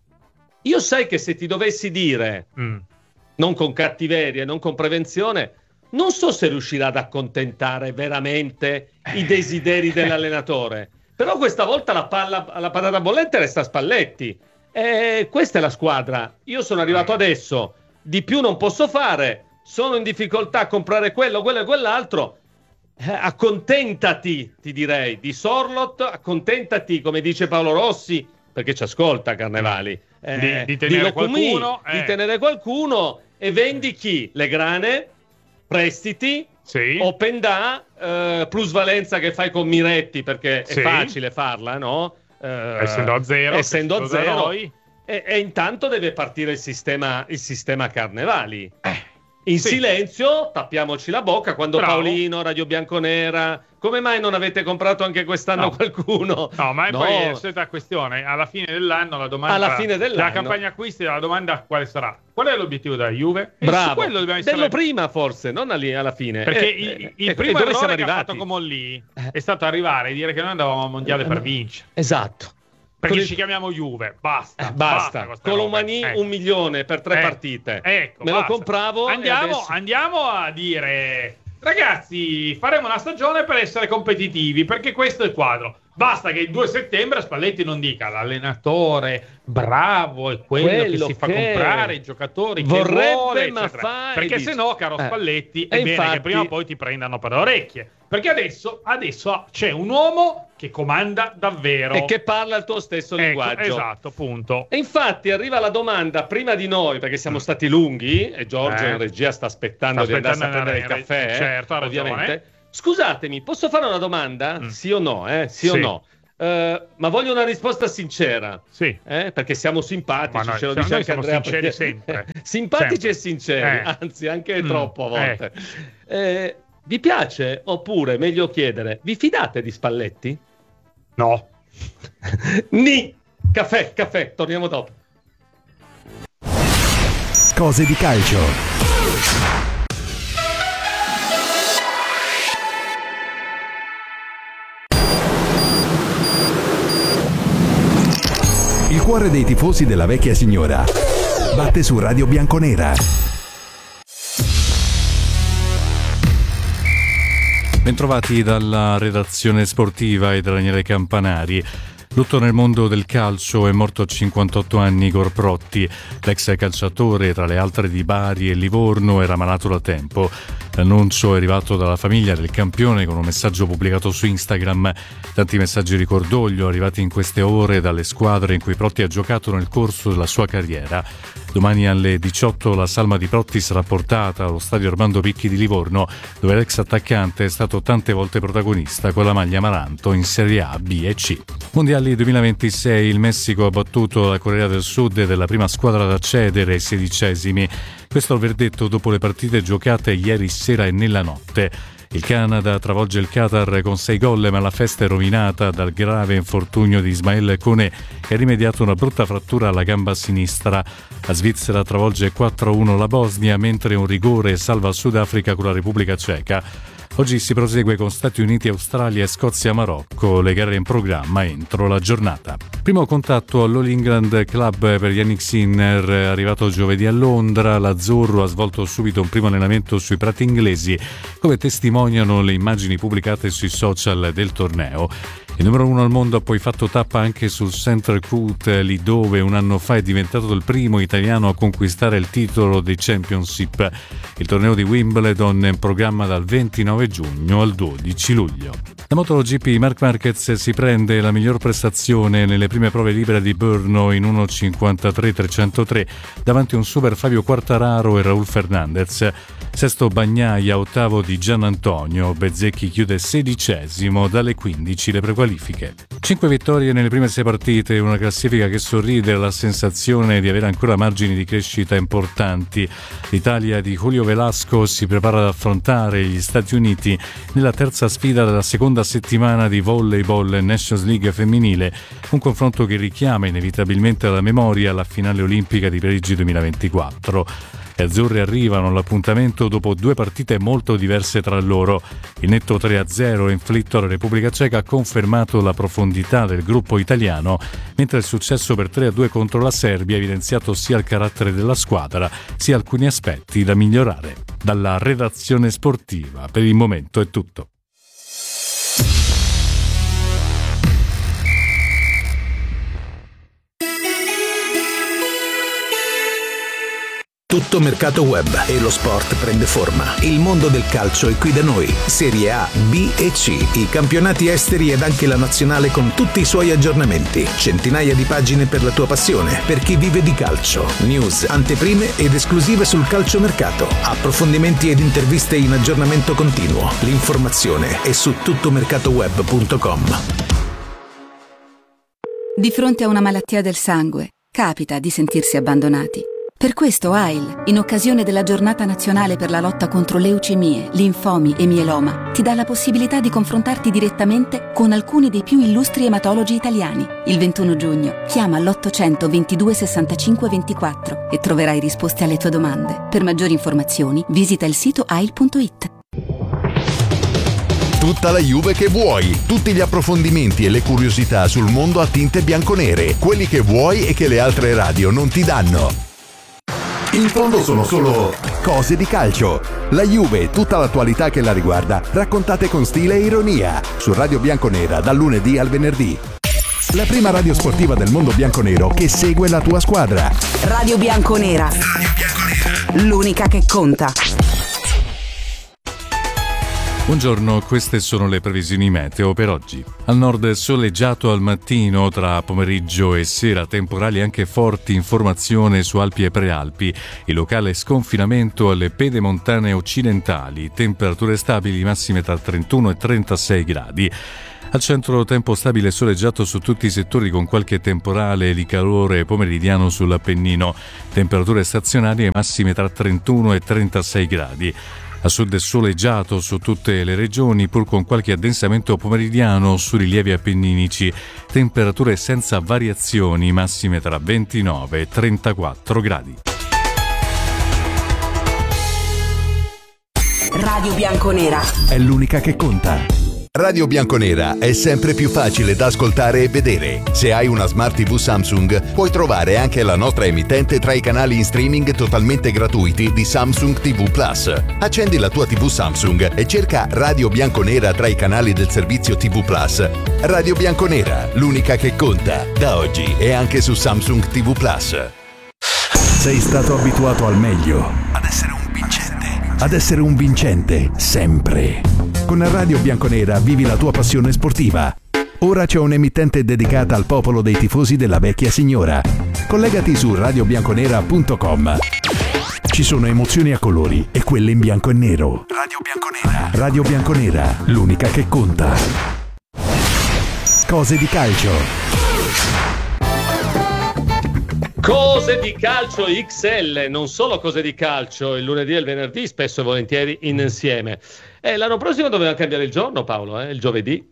io sai che se ti dovessi dire, Mm. non con cattiveria, non con prevenzione, non so se riuscirà ad accontentare veramente i desideri dell'allenatore. Però questa volta la, palla, la patata bollente resta Spalletti. E questa è la squadra. Io sono arrivato adesso, di più non posso fare, sono in difficoltà a comprare quello, quello e quell'altro. Eh, accontentati, ti direi, di Sorlot, accontentati, come dice Paolo Rossi, perché ci ascolta Carnevali, eh, Di- di tenere Locumì, qualcuno, eh. di tenere qualcuno e vendi chi? Le grane, prestiti, Sì. open da, eh, plusvalenza che fai con Miretti perché è Sì. facile farla, no? Eh, Essendo a zero, essendo a cresciuto da zero. noi. E, e intanto deve partire il sistema, il sistema Carnevali. In sì. silenzio, tappiamoci la bocca quando Bravo. Paolino, Radio Bianconera, come mai non avete comprato anche quest'anno No. qualcuno? No, ma è No. poi è la solita questione. Alla fine dell'anno la domanda Alla fine dell'anno. la campagna acquisti, la domanda quale sarà? Qual è l'obiettivo della Juve? E su Bravo, quello dobbiamo essere... dello prima forse, non ali- alla fine. Perché Eh, il, eh, il eh, primo e dove errore siamo che ha arrivati? fatto Comolli Eh. è stato arrivare e dire che noi andavamo al mondiale per Eh, vincere. Esatto. Perché Con il- ci chiamiamo Juve, basta. Eh, basta, queste Colomani robe. Eh. un milione per tre Eh, partite. Ecco, me basta. lo compravo e Andiamo, adesso- andiamo a dire, ragazzi, faremo una stagione per essere competitivi, perché questo è il quadro. Basta che il due settembre Spalletti non dica l'allenatore bravo è quello, Quello che si fa che comprare i giocatori che vorrebbe, vuole, ma eccetera. fa e Perché dice. se no, caro Eh. Spalletti, E è bene infatti- che prima o poi ti prendano per le orecchie. Perché adesso, adesso c'è un uomo che comanda davvero. E che parla il tuo stesso Ecco, linguaggio. esatto, punto. E infatti arriva la domanda prima di noi, perché siamo stati lunghi, e Giorgio Eh. in regia sta aspettando Sta di andarsi a aspettando prendere il di andare in caffè, re- certo, ha ragione. ovviamente. Scusatemi, posso fare una domanda? Mm. Sì o no? Eh? Sì, sì o no? Uh, ma voglio una risposta sincera, sì. eh? Perché siamo simpatici, noi, ce lo siamo, dice anche Andrea, sinceri perché... sempre. simpatici sempre. e sinceri, eh. anzi anche mm. troppo a volte. Eh. Eh, vi piace? Oppure, meglio chiedere, vi fidate di Spalletti? No. Ni! Caffè, caffè, torniamo dopo. Cose di calcio. Il cuore dei tifosi della vecchia signora batte su Radio Bianconera. Bentrovati dalla redazione sportiva e da Daniele Campanari. Lutto nel mondo del calcio, è morto a cinquantotto anni Igor Protti. L'ex calciatore, tra le altre di Bari e Livorno, era malato da tempo. L'annuncio è arrivato dalla famiglia del campione con un messaggio pubblicato su Instagram. Tanti messaggi di cordoglio arrivati in queste ore dalle squadre in cui Protti ha giocato nel corso della sua carriera. Domani alle diciotto la salma di Protti sarà portata allo stadio Armando Picchi di Livorno, dove l'ex attaccante è stato tante volte protagonista con la maglia amaranto in Serie A, B e C. Mondiali duemilaventisei, il Messico ha battuto la Corea del Sud ed è la prima squadra ad accedere ai sedicesimi. Questo è il verdetto dopo le partite giocate ieri sera e nella notte. Il Canada travolge il Qatar con sei gol, ma la festa è rovinata dal grave infortunio di Ismael Koné, che ha rimediato una brutta frattura alla gamba sinistra. La Svizzera travolge quattro a uno la Bosnia, mentre un rigore salva il Sudafrica con la Repubblica Ceca. Oggi si prosegue con Stati Uniti, Australia e Scozia-Marocco, le gare in programma entro la giornata. Primo contatto all'All England Club per Yannick Sinner, arrivato giovedì a Londra. L'Azzurro ha svolto subito un primo allenamento sui prati inglesi, come testimoniano le immagini pubblicate sui social del torneo. Il numero uno al mondo ha poi fatto tappa anche sul Centre Court, lì dove un anno fa è diventato il primo italiano a conquistare il titolo dei Championship. Il torneo di Wimbledon è in programma dal ventinove giugno al dodici luglio. La MotoGP Marc Marquez si prende la miglior prestazione nelle prime prove libere di Brno in uno cinquantatré trecentotré davanti a un super Fabio Quartararo e Raul Fernandez. Sesto Bagnaia, ottavo di Gian Antonio. Bezzecchi chiude sedicesimo, dalle quindici le prequalifiche. Cinque vittorie nelle prime sei partite, una classifica che sorride alla sensazione di avere ancora margini di crescita importanti. L'Italia di Julio Velasco si prepara ad affrontare gli Stati Uniti nella terza sfida della seconda settimana di Volleyball Nations League femminile, un confronto che richiama inevitabilmente alla memoria la finale olimpica di Parigi duemilaventiquattro. Le azzurre arrivano all'appuntamento dopo due partite molto diverse tra loro. Il netto tre a zero inflitto alla Repubblica Ceca ha confermato la profondità del gruppo italiano, mentre il successo per tre a due contro la Serbia ha evidenziato sia il carattere della squadra sia alcuni aspetti da migliorare. Dalla redazione sportiva per il momento è tutto. Tutto mercato web e lo sport prende forma. Il mondo del calcio è qui da noi. Serie A, B e C, i campionati esteri ed anche la nazionale con tutti i suoi aggiornamenti. Centinaia di pagine per la tua passione, per chi vive di calcio. News, anteprime ed esclusive sul calciomercato. Approfondimenti ed interviste in aggiornamento continuo. L'informazione è su tuttomercatoweb punto com. Di fronte a una malattia del sangue, capita di sentirsi abbandonati. Per questo A I L, in occasione della Giornata Nazionale per la lotta contro leucemie, linfomi e mieloma, ti dà la possibilità di confrontarti direttamente con alcuni dei più illustri ematologi italiani. Il ventuno giugno chiama all'ottocento ventidue sessantacinque ventiquattro e troverai risposte alle tue domande. Per maggiori informazioni visita il sito A I L punto it. Tutta la Juve che vuoi, tutti gli approfondimenti e le curiosità sul mondo a tinte bianconere, quelli che vuoi e che le altre radio non ti danno. In fondo sono solo cose di calcio. La Juve e tutta l'attualità che la riguarda, raccontate con stile e ironia, su Radio Bianconera dal lunedì al venerdì. La prima radio sportiva del mondo bianconero che segue la tua squadra. Radio Bianconera. Radio Bianconera. L'unica che conta. Buongiorno, queste sono le previsioni meteo per oggi. Al nord soleggiato al mattino, tra pomeriggio e sera temporali anche forti in formazione su Alpi e Prealpi, il locale sconfinamento alle pedemontane occidentali, temperature stabili massime tra trentuno e trentasei gradi. Al centro tempo stabile e soleggiato su tutti i settori con qualche temporale di calore pomeridiano sull'Appennino, temperature stazionarie massime tra trentuno e trentasei gradi. A sud è soleggiato su tutte le regioni, pur con qualche addensamento pomeridiano su rilievi appenninici. Temperature senza variazioni, massime tra ventinove e trentaquattro gradi. Radio Bianconera è l'unica che conta. Radio Bianconera è sempre più facile da ascoltare e vedere. Se hai una Smart tivù Samsung, puoi trovare anche la nostra emittente tra i canali in streaming totalmente gratuiti di Samsung tivù Plus. Accendi la tua tivù Samsung e cerca Radio Bianconera tra i canali del servizio tivù Plus. Radio Bianconera, l'unica che conta. Da oggi è anche su Samsung tivù Plus. Sei stato abituato al meglio, ad essere un vincente, ad essere un vincente sempre. Con Radio Bianconera vivi la tua passione sportiva. Ora c'è un'emittente dedicata al popolo dei tifosi della vecchia signora. Collegati su radio bianconera punto com. Ci sono emozioni a colori e quelle in bianco e nero. Radio Bianconera. Radio Bianconera, l'unica che conta. Cose di calcio. Cose di calcio X L, non solo cose di calcio, il lunedì e il venerdì, spesso e volentieri insieme. Eh, l'anno prossimo doveva cambiare il giorno, Paolo, eh? Il giovedì.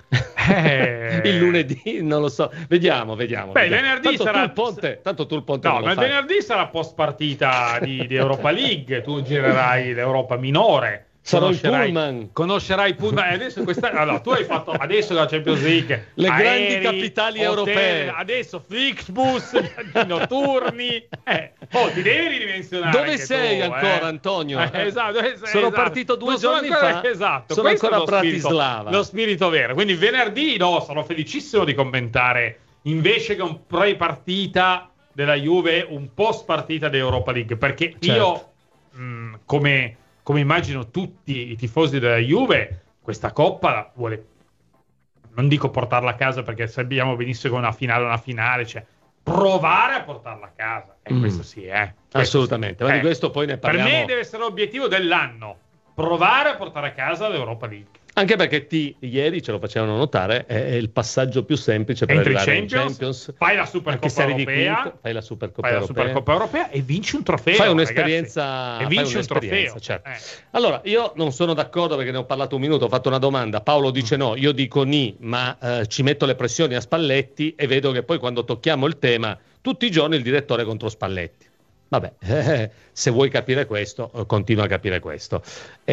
Eh... il lunedì, non lo so. Vediamo, vediamo. Beh, vediamo. venerdì tanto sarà tu il ponte, tanto tu il ponte. No, non lo ma il fai. venerdì sarà post partita di, di Europa League, tu girerai l'Europa minore. Sarò il Pullman. Conoscerai il Pullman. E adesso questa, allora, tu hai fatto adesso la Champions League, le aerei, grandi capitali hotel, europee. Adesso Flixbus, viaggi notturni. Eh, oh, ti devi ridimensionare. Dove sei tu, ancora, eh? Antonio? Eh, esatto, dove sei, sono esatto. partito due Non giorni sono ancora, fa. Esatto. Sono Questo ancora a è lo spirito, Bratislava. lo spirito vero. Quindi venerdì, no, sono felicissimo di commentare invece che un pre-partita della Juve, un post-partita di Europa League, perché certo. io, mh, come... come immagino tutti i tifosi della Juve, questa Coppa la vuole, non dico portarla a casa perché sappiamo benissimo che una finale è una finale, cioè provare a portarla a casa. E mm. questo sì, eh. Questo Assolutamente, sì. ma eh. di questo poi ne parliamo. Per me deve essere l'obiettivo dell'anno, provare a portare a casa l'Europa League. Anche perché ti, ieri ce lo facevano notare, è il passaggio più semplice per Entri arrivare Champions, in Champions. Fai la Supercoppa Europea, quinto, fai la Supercoppa fai la Europea. Supercoppa Europea e vinci un trofeo. Fai un'esperienza, ragazzi. E vinci un trofeo. Certo. Eh. Allora, io non sono d'accordo perché ne ho parlato un minuto, ho fatto una domanda, Paolo dice no, io dico ni, ma eh, ci metto le pressioni a Spalletti e vedo che poi quando tocchiamo il tema, tutti i giorni il direttore è contro Spalletti. Vabbè, eh, se vuoi capire questo, eh, continua a capire questo.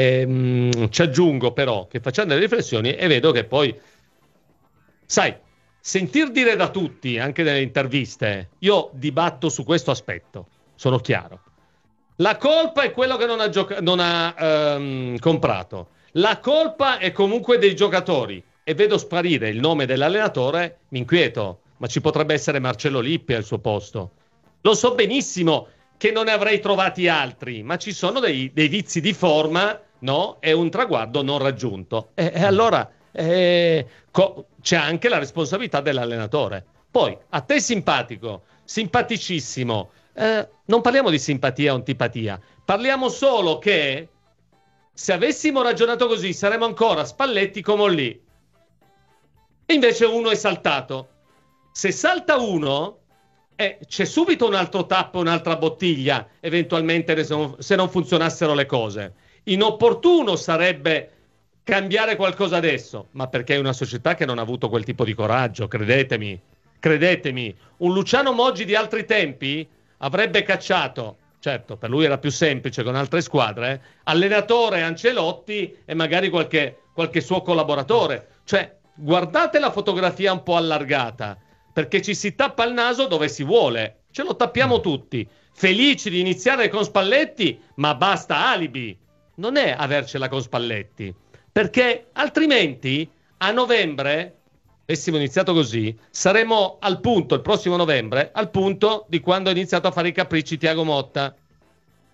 Ehm, ci aggiungo però che facendo delle riflessioni e vedo che poi, sai, sentir dire da tutti, anche nelle interviste, io dibatto su questo aspetto, sono chiaro. La colpa è quello che non ha, gioca- non ha ehm, comprato. La colpa è comunque dei giocatori. E vedo sparire il nome dell'allenatore, mi inquieto, ma ci potrebbe essere Marcello Lippi al suo posto. Lo so benissimo che non ne avrei trovati altri, ma ci sono dei, dei vizi di forma, no? E un traguardo non raggiunto. E, e allora eh, co- c'è anche la responsabilità dell'allenatore. Poi, a te simpatico, simpaticissimo, eh, non parliamo di simpatia o antipatia, parliamo solo che se avessimo ragionato così saremmo ancora Spalletti come lì. E invece uno è saltato. Se salta uno... Eh, c'è subito un altro tappo, un'altra bottiglia, eventualmente se non funzionassero le cose. Inopportuno sarebbe cambiare qualcosa adesso, ma perché è una società che non ha avuto quel tipo di coraggio, credetemi, credetemi. Un Luciano Moggi di altri tempi avrebbe cacciato, certo, per lui era più semplice con altre squadre, allenatore Ancelotti e magari qualche, qualche suo collaboratore. Cioè, guardate la fotografia un po' allargata, perché ci si tappa il naso dove si vuole, ce lo tappiamo tutti, felici di iniziare con Spalletti, ma basta alibi, non è avercela con Spalletti, perché altrimenti a novembre, avessimo iniziato così, saremo al punto, il prossimo novembre, al punto di quando ha iniziato a fare i capricci Thiago Motta.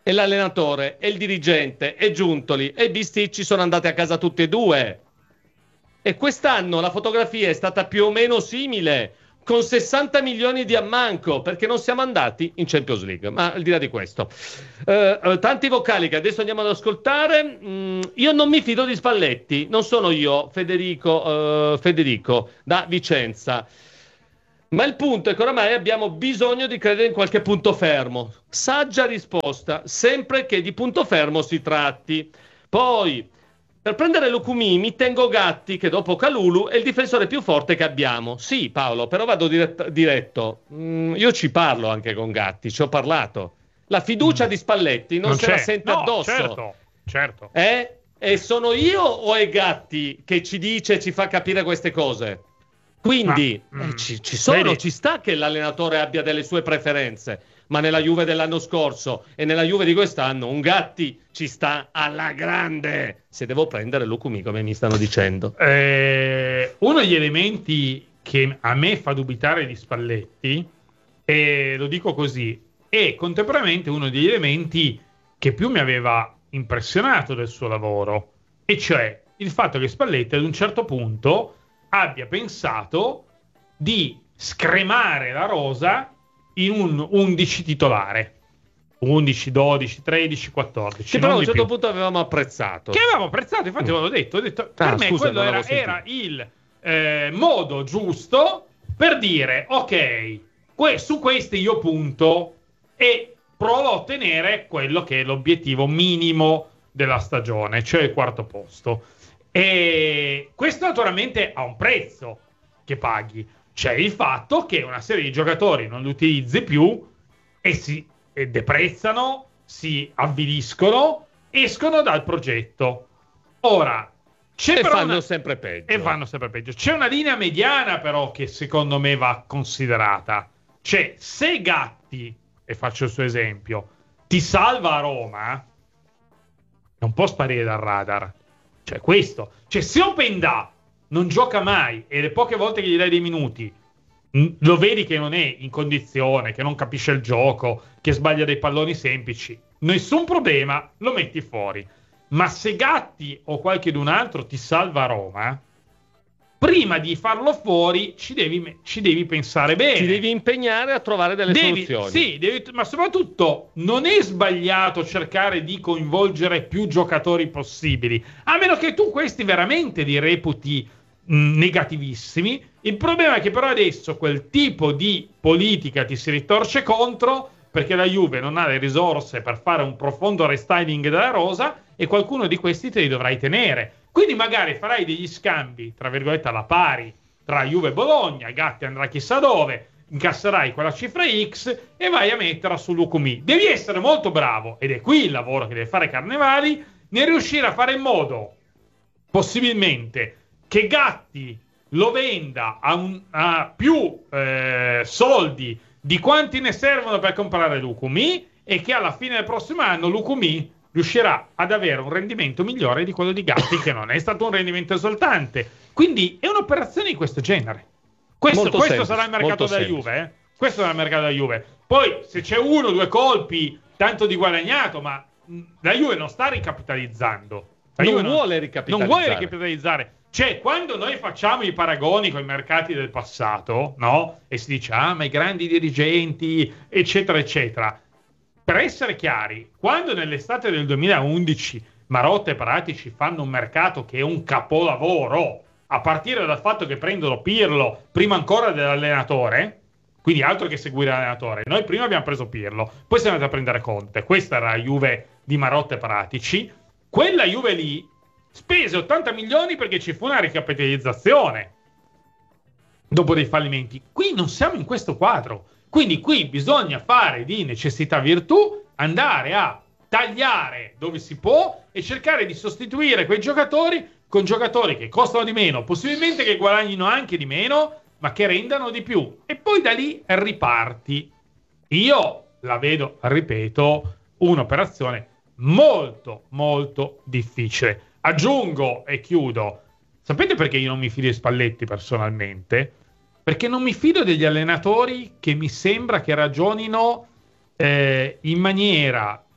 e l'allenatore e il dirigente e Giuntoli e Bisticci sono andati a casa tutti e due. E quest'anno la fotografia è stata più o meno simile, con sessanta milioni di ammanco, perché non siamo andati in Champions League. Ma al di là di questo, eh, eh, tanti vocali che adesso andiamo ad ascoltare. Mm, io non mi fido di Spalletti, non sono io, Federico, eh, Federico da Vicenza. Ma il punto è che oramai abbiamo bisogno di credere in qualche punto fermo. Saggia risposta, sempre che di punto fermo si tratti. Poi, per prendere Lucumí mi tengo Gatti, che dopo Kalulu è il difensore più forte che abbiamo. Sì, Paolo, però vado diretto. diretto. Mm, io ci parlo anche con Gatti, ci ho parlato. La fiducia mm. di Spalletti non, non se c'è. la sente no, addosso. Certo, certo. Eh? E sono io o è Gatti che ci dice e ci fa capire queste cose? Quindi ma, eh, ci, ci sono, vedi? Ci sta che l'allenatore abbia delle sue preferenze, ma nella Juve dell'anno scorso e nella Juve di quest'anno un Gatti ci sta alla grande. Se devo prendere Lucumí, come mi stanno dicendo. Eh, uno degli elementi che a me fa dubitare di Spalletti, e lo dico così, è contemporaneamente uno degli elementi che più mi aveva impressionato del suo lavoro, e cioè il fatto che Spalletti ad un certo punto abbia pensato di scremare la rosa in un undici titolare, undici, dodici, tredici, quattordici, che però a un certo più. punto avevamo apprezzato che avevamo apprezzato infatti mm. ve l'ho detto, ho detto per ah, me scusa, quello era, era il eh, modo giusto per dire ok, que- su questi io punto e provo a ottenere quello che è l'obiettivo minimo della stagione, cioè il quarto posto. E questo naturalmente ha un prezzo che paghi, c'è il fatto che una serie di giocatori non li utilizzi più e si e deprezzano, si avviliscono, escono dal progetto. Ora c'è e però fanno una... sempre peggio e fanno sempre peggio. C'è una linea mediana però che secondo me va considerata. Cioè, se Gatti, e faccio il suo esempio, ti salva a Roma, non può sparire dal radar. Cioè questo, cioè se Openda non gioca mai e le poche volte che gli dai dei minuti lo vedi che non è in condizione, che non capisce il gioco, che sbaglia dei palloni semplici, nessun problema, lo metti fuori. Ma se Gatti o qualchedun altro ti salva a Roma, prima di farlo fuori ci devi, ci devi pensare bene. Ti devi impegnare a trovare delle devi, soluzioni. Sì, devi, ma soprattutto non è sbagliato cercare di coinvolgere più giocatori possibili, a meno che tu questi veramente li reputi mh, negativissimi. Il problema è che però adesso quel tipo di politica ti si ritorce contro, perché la Juve non ha le risorse per fare un profondo restyling della rosa e qualcuno di questi te li dovrai tenere. Quindi magari farai degli scambi, tra virgolette, alla pari tra Juve e Bologna, Gatti andrà chissà dove, incasserai quella cifra X e vai a metterla su Lucumí. Devi essere molto bravo, ed è qui il lavoro che deve fare Carnevali, nel riuscire a fare in modo, possibilmente, che Gatti lo venda a, un, a più eh, soldi di quanti ne servono per comprare Lucumí e che alla fine del prossimo anno Lucumí riuscirà ad avere un rendimento migliore di quello di Gatti, che non è stato un rendimento esaltante. Quindi è un'operazione di questo genere. Questo, questo semplice, sarà il mercato della semplice. Juve. Eh? Questo sarà il mercato della Juve. Poi se c'è uno o due colpi, tanto di guadagnato, ma la Juve non sta ricapitalizzando. La non Juve vuole ricapitalizzare. Non vuole ricapitalizzare. Cioè, quando noi facciamo i paragoni con i mercati del passato, no? E si dice, ah, ma i grandi dirigenti, eccetera, eccetera. Per essere chiari, quando nell'estate del duemilaundici Marotta e Paratici fanno un mercato che è un capolavoro, a partire dal fatto che prendono Pirlo prima ancora dell'allenatore, quindi altro che seguire l'allenatore, noi prima abbiamo preso Pirlo, poi siamo andati a prendere Conte, questa era la Juve di Marotta e Paratici, quella Juve lì spese ottanta milioni perché ci fu una ricapitalizzazione dopo dei fallimenti. Qui non siamo in questo quadro. Quindi qui bisogna fare di necessità virtù, andare a tagliare dove si può e cercare di sostituire quei giocatori con giocatori che costano di meno, possibilmente che guadagnino anche di meno, ma che rendano di più. E poi da lì riparti. Io la vedo, ripeto, un'operazione molto, molto difficile. Aggiungo e chiudo. Sapete perché io non mi fido di Spalletti personalmente? Perché non mi fido degli allenatori che mi sembra che ragionino eh, in maniera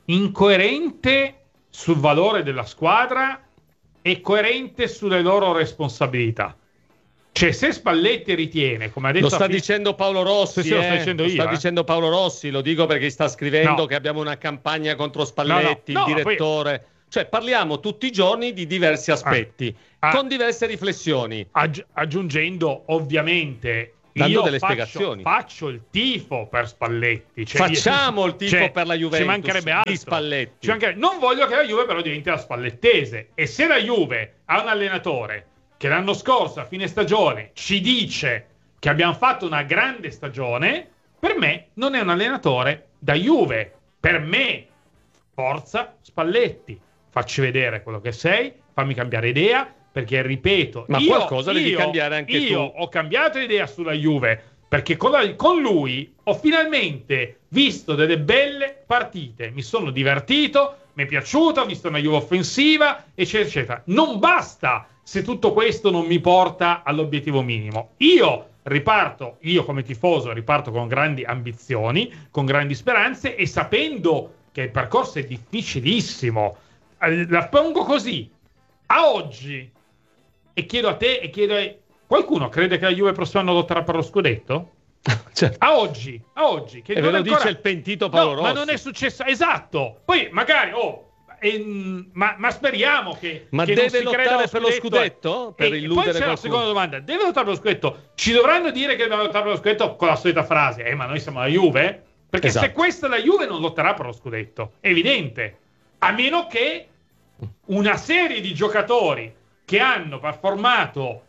incoerente sul valore della squadra e coerente sulle loro responsabilità. Cioè, se Spalletti ritiene, come ha detto... Lo sta fi- dicendo Paolo Rossi, sì, sì, eh? lo sto dicendo lo io, sta eh? dicendo Paolo Rossi, lo dico perché sta scrivendo No. che abbiamo una campagna contro Spalletti, No, no, no, il direttore... Poi... Cioè, parliamo tutti i giorni di diversi aspetti, ah, con diverse riflessioni. Aggi- aggiungendo, ovviamente... Dando io delle faccio, spiegazioni. Faccio il tifo per Spalletti. Cioè Facciamo io, il tifo cioè, per la Juventus. Ci mancherebbe altro. Di Spalletti. Ci mancherebbe... Non voglio che la Juve però diventi la spallettese. E se la Juve ha un allenatore che l'anno scorso, a fine stagione, ci dice che abbiamo fatto una grande stagione, per me non è un allenatore da Juve. Per me, forza Spalletti. Facci vedere quello che sei, fammi cambiare idea, perché ripeto, ma io, qualcosa io, devi cambiare anche io tu. ho cambiato idea sulla Juve, perché con, la, con lui ho finalmente visto delle belle partite, mi sono divertito, mi è piaciuto, ho visto una Juve offensiva, eccetera, eccetera. Non basta se tutto questo non mi porta all'obiettivo minimo. Io riparto, io come tifoso riparto con grandi ambizioni, con grandi speranze e sapendo che il percorso è difficilissimo. La pongo così, a oggi, e chiedo a te e chiedo a... Qualcuno crede che la Juve prossimo anno lotterà per lo scudetto? Cioè, a oggi, a oggi. Che e ve lo ancora... dice il pentito Paolo no, Rossi. ma non è successo, esatto. Poi magari, oh, ehm, ma, ma speriamo che... Ma che deve non si lottare lo per lo scudetto? Eh. Per e illudere poi c'è qualcuno? la seconda domanda, deve lottare per lo scudetto? Ci dovranno dire che deve lottare per lo scudetto con la solita frase, eh ma noi siamo la Juve? Perché esatto. se questa è la Juve non lotterà per lo scudetto, è evidente. A meno che una serie di giocatori che hanno performato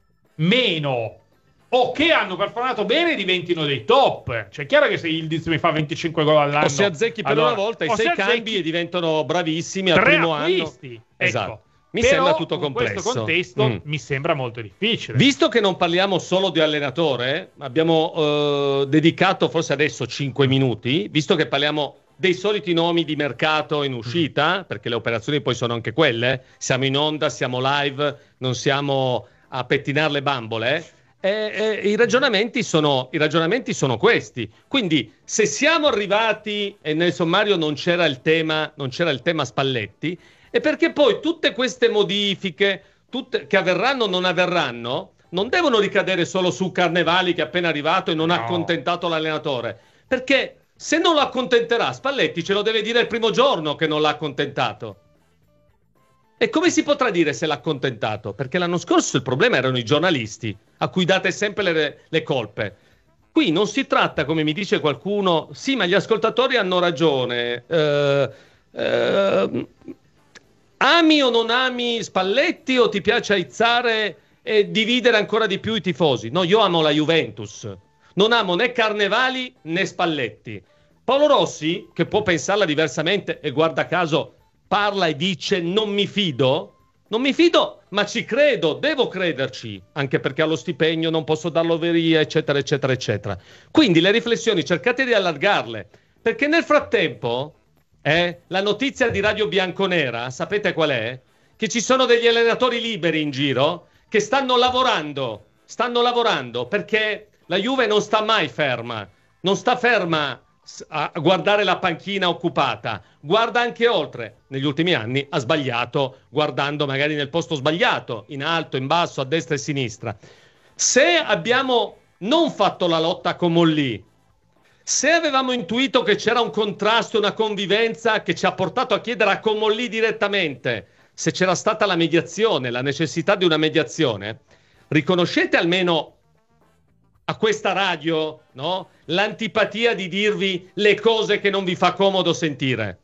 meno o che hanno performato bene diventino dei top. Cioè è chiaro che se Yildiz mi fa venticinque gol all'anno, o se azzecchi per allora, una volta i sei azzecchi, cambi e diventano bravissimi al tre primo acquisti, anno. ecco. Esatto. Mi Però, sembra tutto complesso. In questo contesto mm. mi sembra molto difficile. Visto che non parliamo solo di allenatore, abbiamo eh, dedicato forse adesso cinque minuti, visto che parliamo dei soliti nomi di mercato in uscita, mm. perché le operazioni poi sono anche quelle, siamo in onda, siamo live, non siamo a pettinare le bambole, eh, eh, i ragionamenti sono, i ragionamenti sono questi. Quindi se siamo arrivati e nel sommario non c'era il tema, non c'era il tema Spalletti, è perché poi tutte queste modifiche, tutte, che avverranno o non avverranno, non devono ricadere solo su Carnevali che è appena arrivato e non no. ha accontentato l'allenatore, perché se non lo accontenterà Spalletti ce lo deve dire il primo giorno che non l'ha accontentato. E come si potrà dire se l'ha accontentato? Perché l'anno scorso il problema erano i giornalisti, a cui date sempre le, le colpe. Qui non si tratta, come mi dice qualcuno, sì, ma gli ascoltatori hanno ragione. Eh, eh, ami o non ami Spalletti o ti piace aizzare e dividere ancora di più i tifosi? No, io amo la Juventus. Non amo né Carnevali né Spalletti. Paolo Rossi, che può pensarla diversamente e guarda caso parla e dice non mi fido, non mi fido ma ci credo, devo crederci, anche perché allo stipendio non posso darlo via, eccetera, eccetera, eccetera. Quindi le riflessioni cercate di allargarle, perché nel frattempo eh, la notizia di Radio Bianconera, sapete qual è? Che ci sono degli allenatori liberi in giro che stanno lavorando, stanno lavorando perché la Juve non sta mai ferma, non sta ferma a guardare la panchina occupata, guarda anche oltre. Negli ultimi anni ha sbagliato guardando magari nel posto sbagliato, in alto, in basso, a destra e a sinistra. Se abbiamo non fatto la lotta con Mollì, se avevamo intuito che c'era un contrasto, una convivenza che ci ha portato a chiedere a Comolli direttamente se c'era stata la mediazione, la necessità di una mediazione, riconoscete almeno a questa radio, no, l'antipatia di dirvi le cose che non vi fa comodo sentire.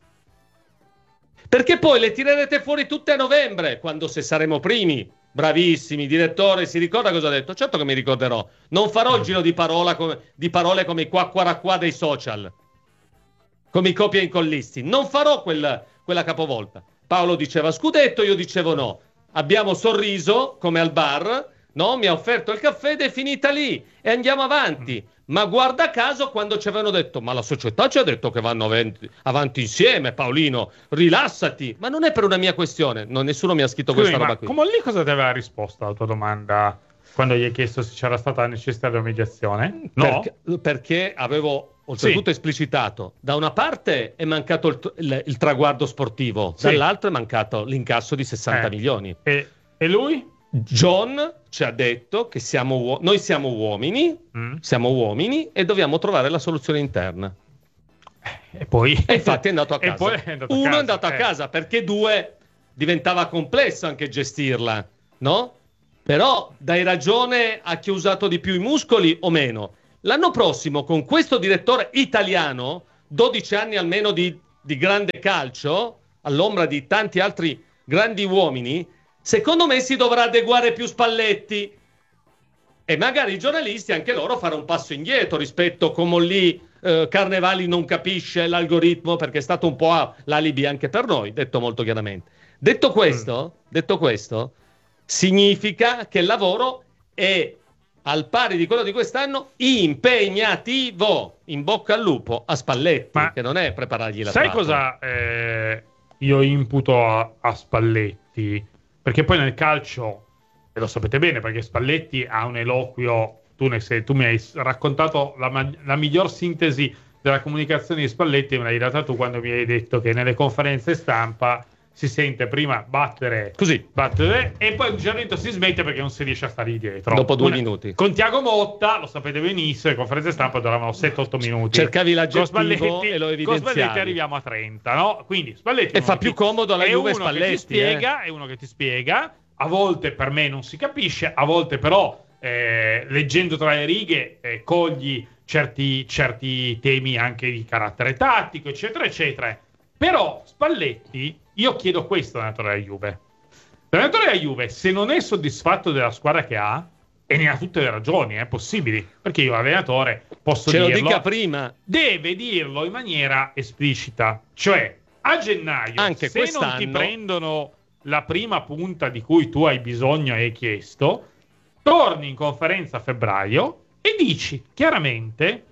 Perché poi le tirerete fuori tutte a novembre, quando se saremo primi. Bravissimi, direttore, si ricorda cosa ha detto? Certo che mi ricorderò. Non farò il giro di, parola come, di parole come i quacquaracqua dei social, come i copia incollisti. Non farò quel, quella capovolta. Paolo diceva scudetto, io dicevo no. Abbiamo sorriso, come al bar, no? Mi ha offerto il caffè ed è finita lì. E andiamo avanti. Ma guarda caso quando ci avevano detto ma la società ci ha detto che vanno avanti, avanti insieme, Paolino, rilassati. Ma non è per una mia questione, no, nessuno mi ha scritto Scusi, questa ma roba qui. come lì cosa ti aveva risposto alla tua domanda quando gli hai chiesto se c'era stata la necessità di una mediazione? No? Perché, perché avevo oltretutto Sì. esplicitato, da una parte è mancato il, il, il traguardo sportivo, Sì. dall'altra è mancato l'incasso di sessanta Eh. milioni. E, e lui? John ci ha detto che siamo uo- noi siamo uomini, Mm. siamo uomini e dobbiamo trovare la soluzione interna. E poi E infatti è andato a E casa. poi è andato a Uno casa, è andato a eh. casa perché due diventava complesso anche gestirla, no? Però dai ragione a chi ha usato di più i muscoli o meno. L'anno prossimo con questo direttore italiano, dodici anni almeno di, di grande calcio, all'ombra di tanti altri grandi uomini, secondo me si dovrà adeguare più Spalletti. E magari i giornalisti anche loro fare un passo indietro rispetto a come lì eh, Carnevali non capisce l'algoritmo, perché è stato un po' a- l'alibi anche per noi, detto molto chiaramente. Detto questo, mm. detto questo, significa che il lavoro è al pari di quello di quest'anno impegnativo. In bocca al lupo a Spalletti, Ma che non è preparargli la sai trappola. cosa eh, io imputo a, a Spalletti? Perché poi nel calcio, e lo sapete bene, perché Spalletti ha un eloquio, tu, ne sei, tu mi hai raccontato la, ma- la miglior sintesi della comunicazione di Spalletti, me l'hai data tu quando mi hai detto che nelle conferenze stampa si sente prima battere così battere e poi un certo momento si smette perché non si riesce a stare dietro dopo due Una, minuti. Con Thiago Motta, lo sapete benissimo, le conferenze stampa duravano sette otto minuti. Cercavi l'aggettivo Con Spalletti, e lo con evidenziavi. Spalletti arriviamo a trenta, no? Quindi Spalletti E fa più comodo alla è Juve uno Spalletti, che ti spiega, eh. è uno che ti spiega, a volte per me non si capisce, a volte però eh, leggendo tra le righe eh, cogli certi, certi temi anche di carattere tattico, eccetera, eccetera. Però Spalletti, io chiedo questo all'allenatore della Juve. L'allenatore della Juve, se non è soddisfatto della squadra che ha, e ne ha tutte le ragioni, è eh, possibili, perché io allenatore posso Ce dirlo, lo dica prima. deve dirlo in maniera esplicita. Cioè, a gennaio, Anche se quest'anno non ti prendono la prima punta di cui tu hai bisogno e hai chiesto, torni in conferenza a febbraio e dici chiaramente,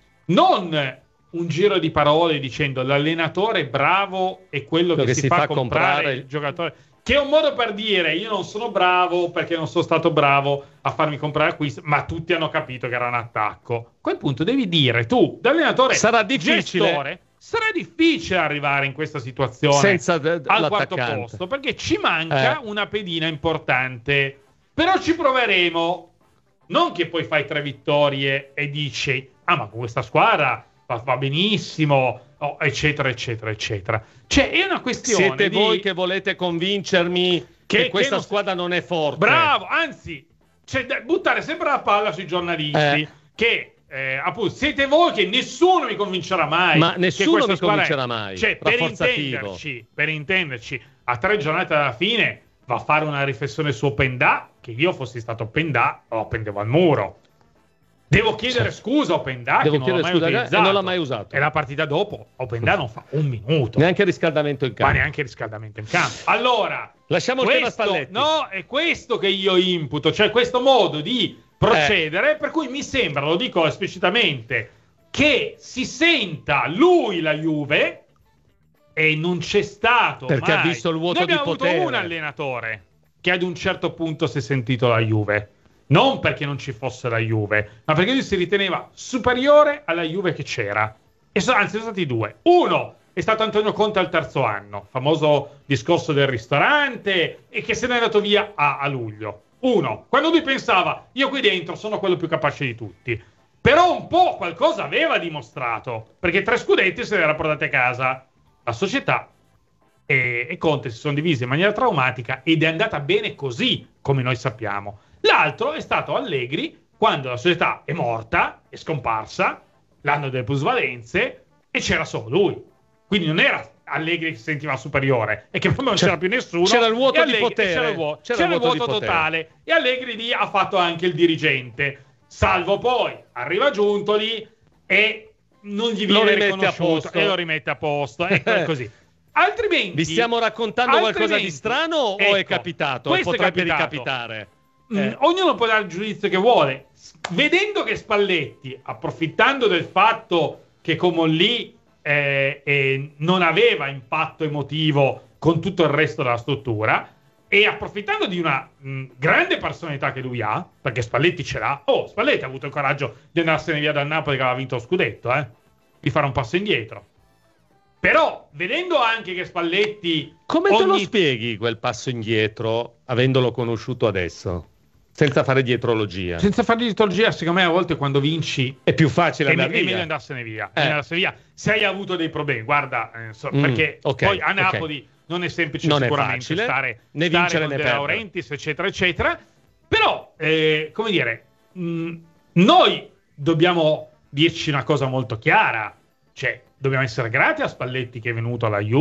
non un giro di parole dicendo l'allenatore bravo è quello che, che si, si fa, fa comprare, comprare il giocatore, che è un modo per dire io non sono bravo perché non sono stato bravo a farmi comprare acquisti, ma tutti hanno capito che era un attacco. A quel punto devi dire tu, da allenatore, sarà difficile, gestore, sarà difficile arrivare in questa situazione senza d- al quarto l'attaccante. posto, perché ci manca Eh. una pedina importante. Però ci proveremo. Non che poi fai tre vittorie e dici ah ma con questa squadra va, va benissimo, oh, eccetera eccetera eccetera. Cioè è una questione Siete di... voi che volete convincermi che, che questa non- squadra non è forte. Bravo, anzi, cioè, da- buttare sempre la palla sui giornalisti Eh. che eh, appunto siete voi che nessuno mi convincerà mai. Ma che nessuno questa mi squadra è- convincerà mai. Cioè, per Rafforzativo. intenderci, per intenderci, a tre giornate dalla fine va a fare una riflessione su Opendà, che io fossi stato Opendà lo appendevo al muro. Devo chiedere scusa a Opendà che Devo non l'ho chiedere mai scusa, utilizzato. e non l'ha mai usato. E la partita dopo Opendà non fa un minuto. Neanche riscaldamento in Ma campo. neanche riscaldamento in campo. Allora, Lasciamo il tema questo, Spalletti. no, è questo che io imputo, cioè questo modo di procedere, per cui mi sembra, lo dico esplicitamente, che si senta lui la Juve e non c'è stato Perché mai. ha visto il vuoto Noi di abbiamo potere. avuto un allenatore che ad un certo punto si è sentito la Juve. Non perché non ci fosse la Juve, ma perché lui si riteneva superiore alla Juve che c'era. E so, anzi, sono stati due. Uno è stato Antonio Conte al terzo anno, famoso discorso del ristorante, e che se n'è andato via a, a luglio. Uno, quando lui pensava, io qui dentro sono quello più capace di tutti. Però un po' qualcosa aveva dimostrato, perché tre scudetti se li era portati a casa. La società e, e Conte si sono divisi in maniera traumatica ed è andata bene così, come noi sappiamo. L'altro è stato Allegri quando la società è morta, è scomparsa, l'anno delle plusvalenze, e c'era solo lui. Quindi non era Allegri che si sentiva superiore, è che proprio non c'era, c'era più nessuno. C'era il vuoto e Allegri- di potere. C'era il vuoto, C'era c'era il il vuoto vuoto di potere. totale. E Allegri lì ha fatto anche il dirigente. Salvo poi arriva Giuntoli e non gli Lo viene rimette a riconosciuto posto. e lo rimette a posto. Ecco, è così. Altrimenti Vi stiamo raccontando qualcosa di strano o è ecco, capitato? O questo è potrebbe capitato. ricapitare? Mm, Eh. ognuno può dare il giudizio che vuole. S- Vedendo che Spalletti, approfittando del fatto che Comolli eh, eh, non aveva impatto emotivo con tutto il resto della struttura, e approfittando di una mh, grande personalità che lui ha, perché Spalletti ce l'ha. Oh, Spalletti ha avuto il coraggio di andarsene via dal Napoli che aveva vinto lo scudetto, eh. di fare un passo indietro. Però, vedendo anche che Spalletti... Come te ogni... lo spieghi quel passo indietro, avendolo conosciuto adesso? Senza fare dietrologia. Senza fare dietrologia, secondo me a volte quando vinci... È più facile è, andare è via. meglio andarsene via. Eh. andarsene via. Se hai avuto dei problemi, guarda, eh, so, Mm, perché okay, poi a Napoli okay. non è semplice Non è sicuramente facile, stare, né stare vincere con né De perdere. Laurentiis, eccetera, eccetera. Però, eh, come dire, mh, noi dobbiamo dirci una cosa molto chiara. Cioè, dobbiamo essere grati a Spalletti che è venuto alla Juve,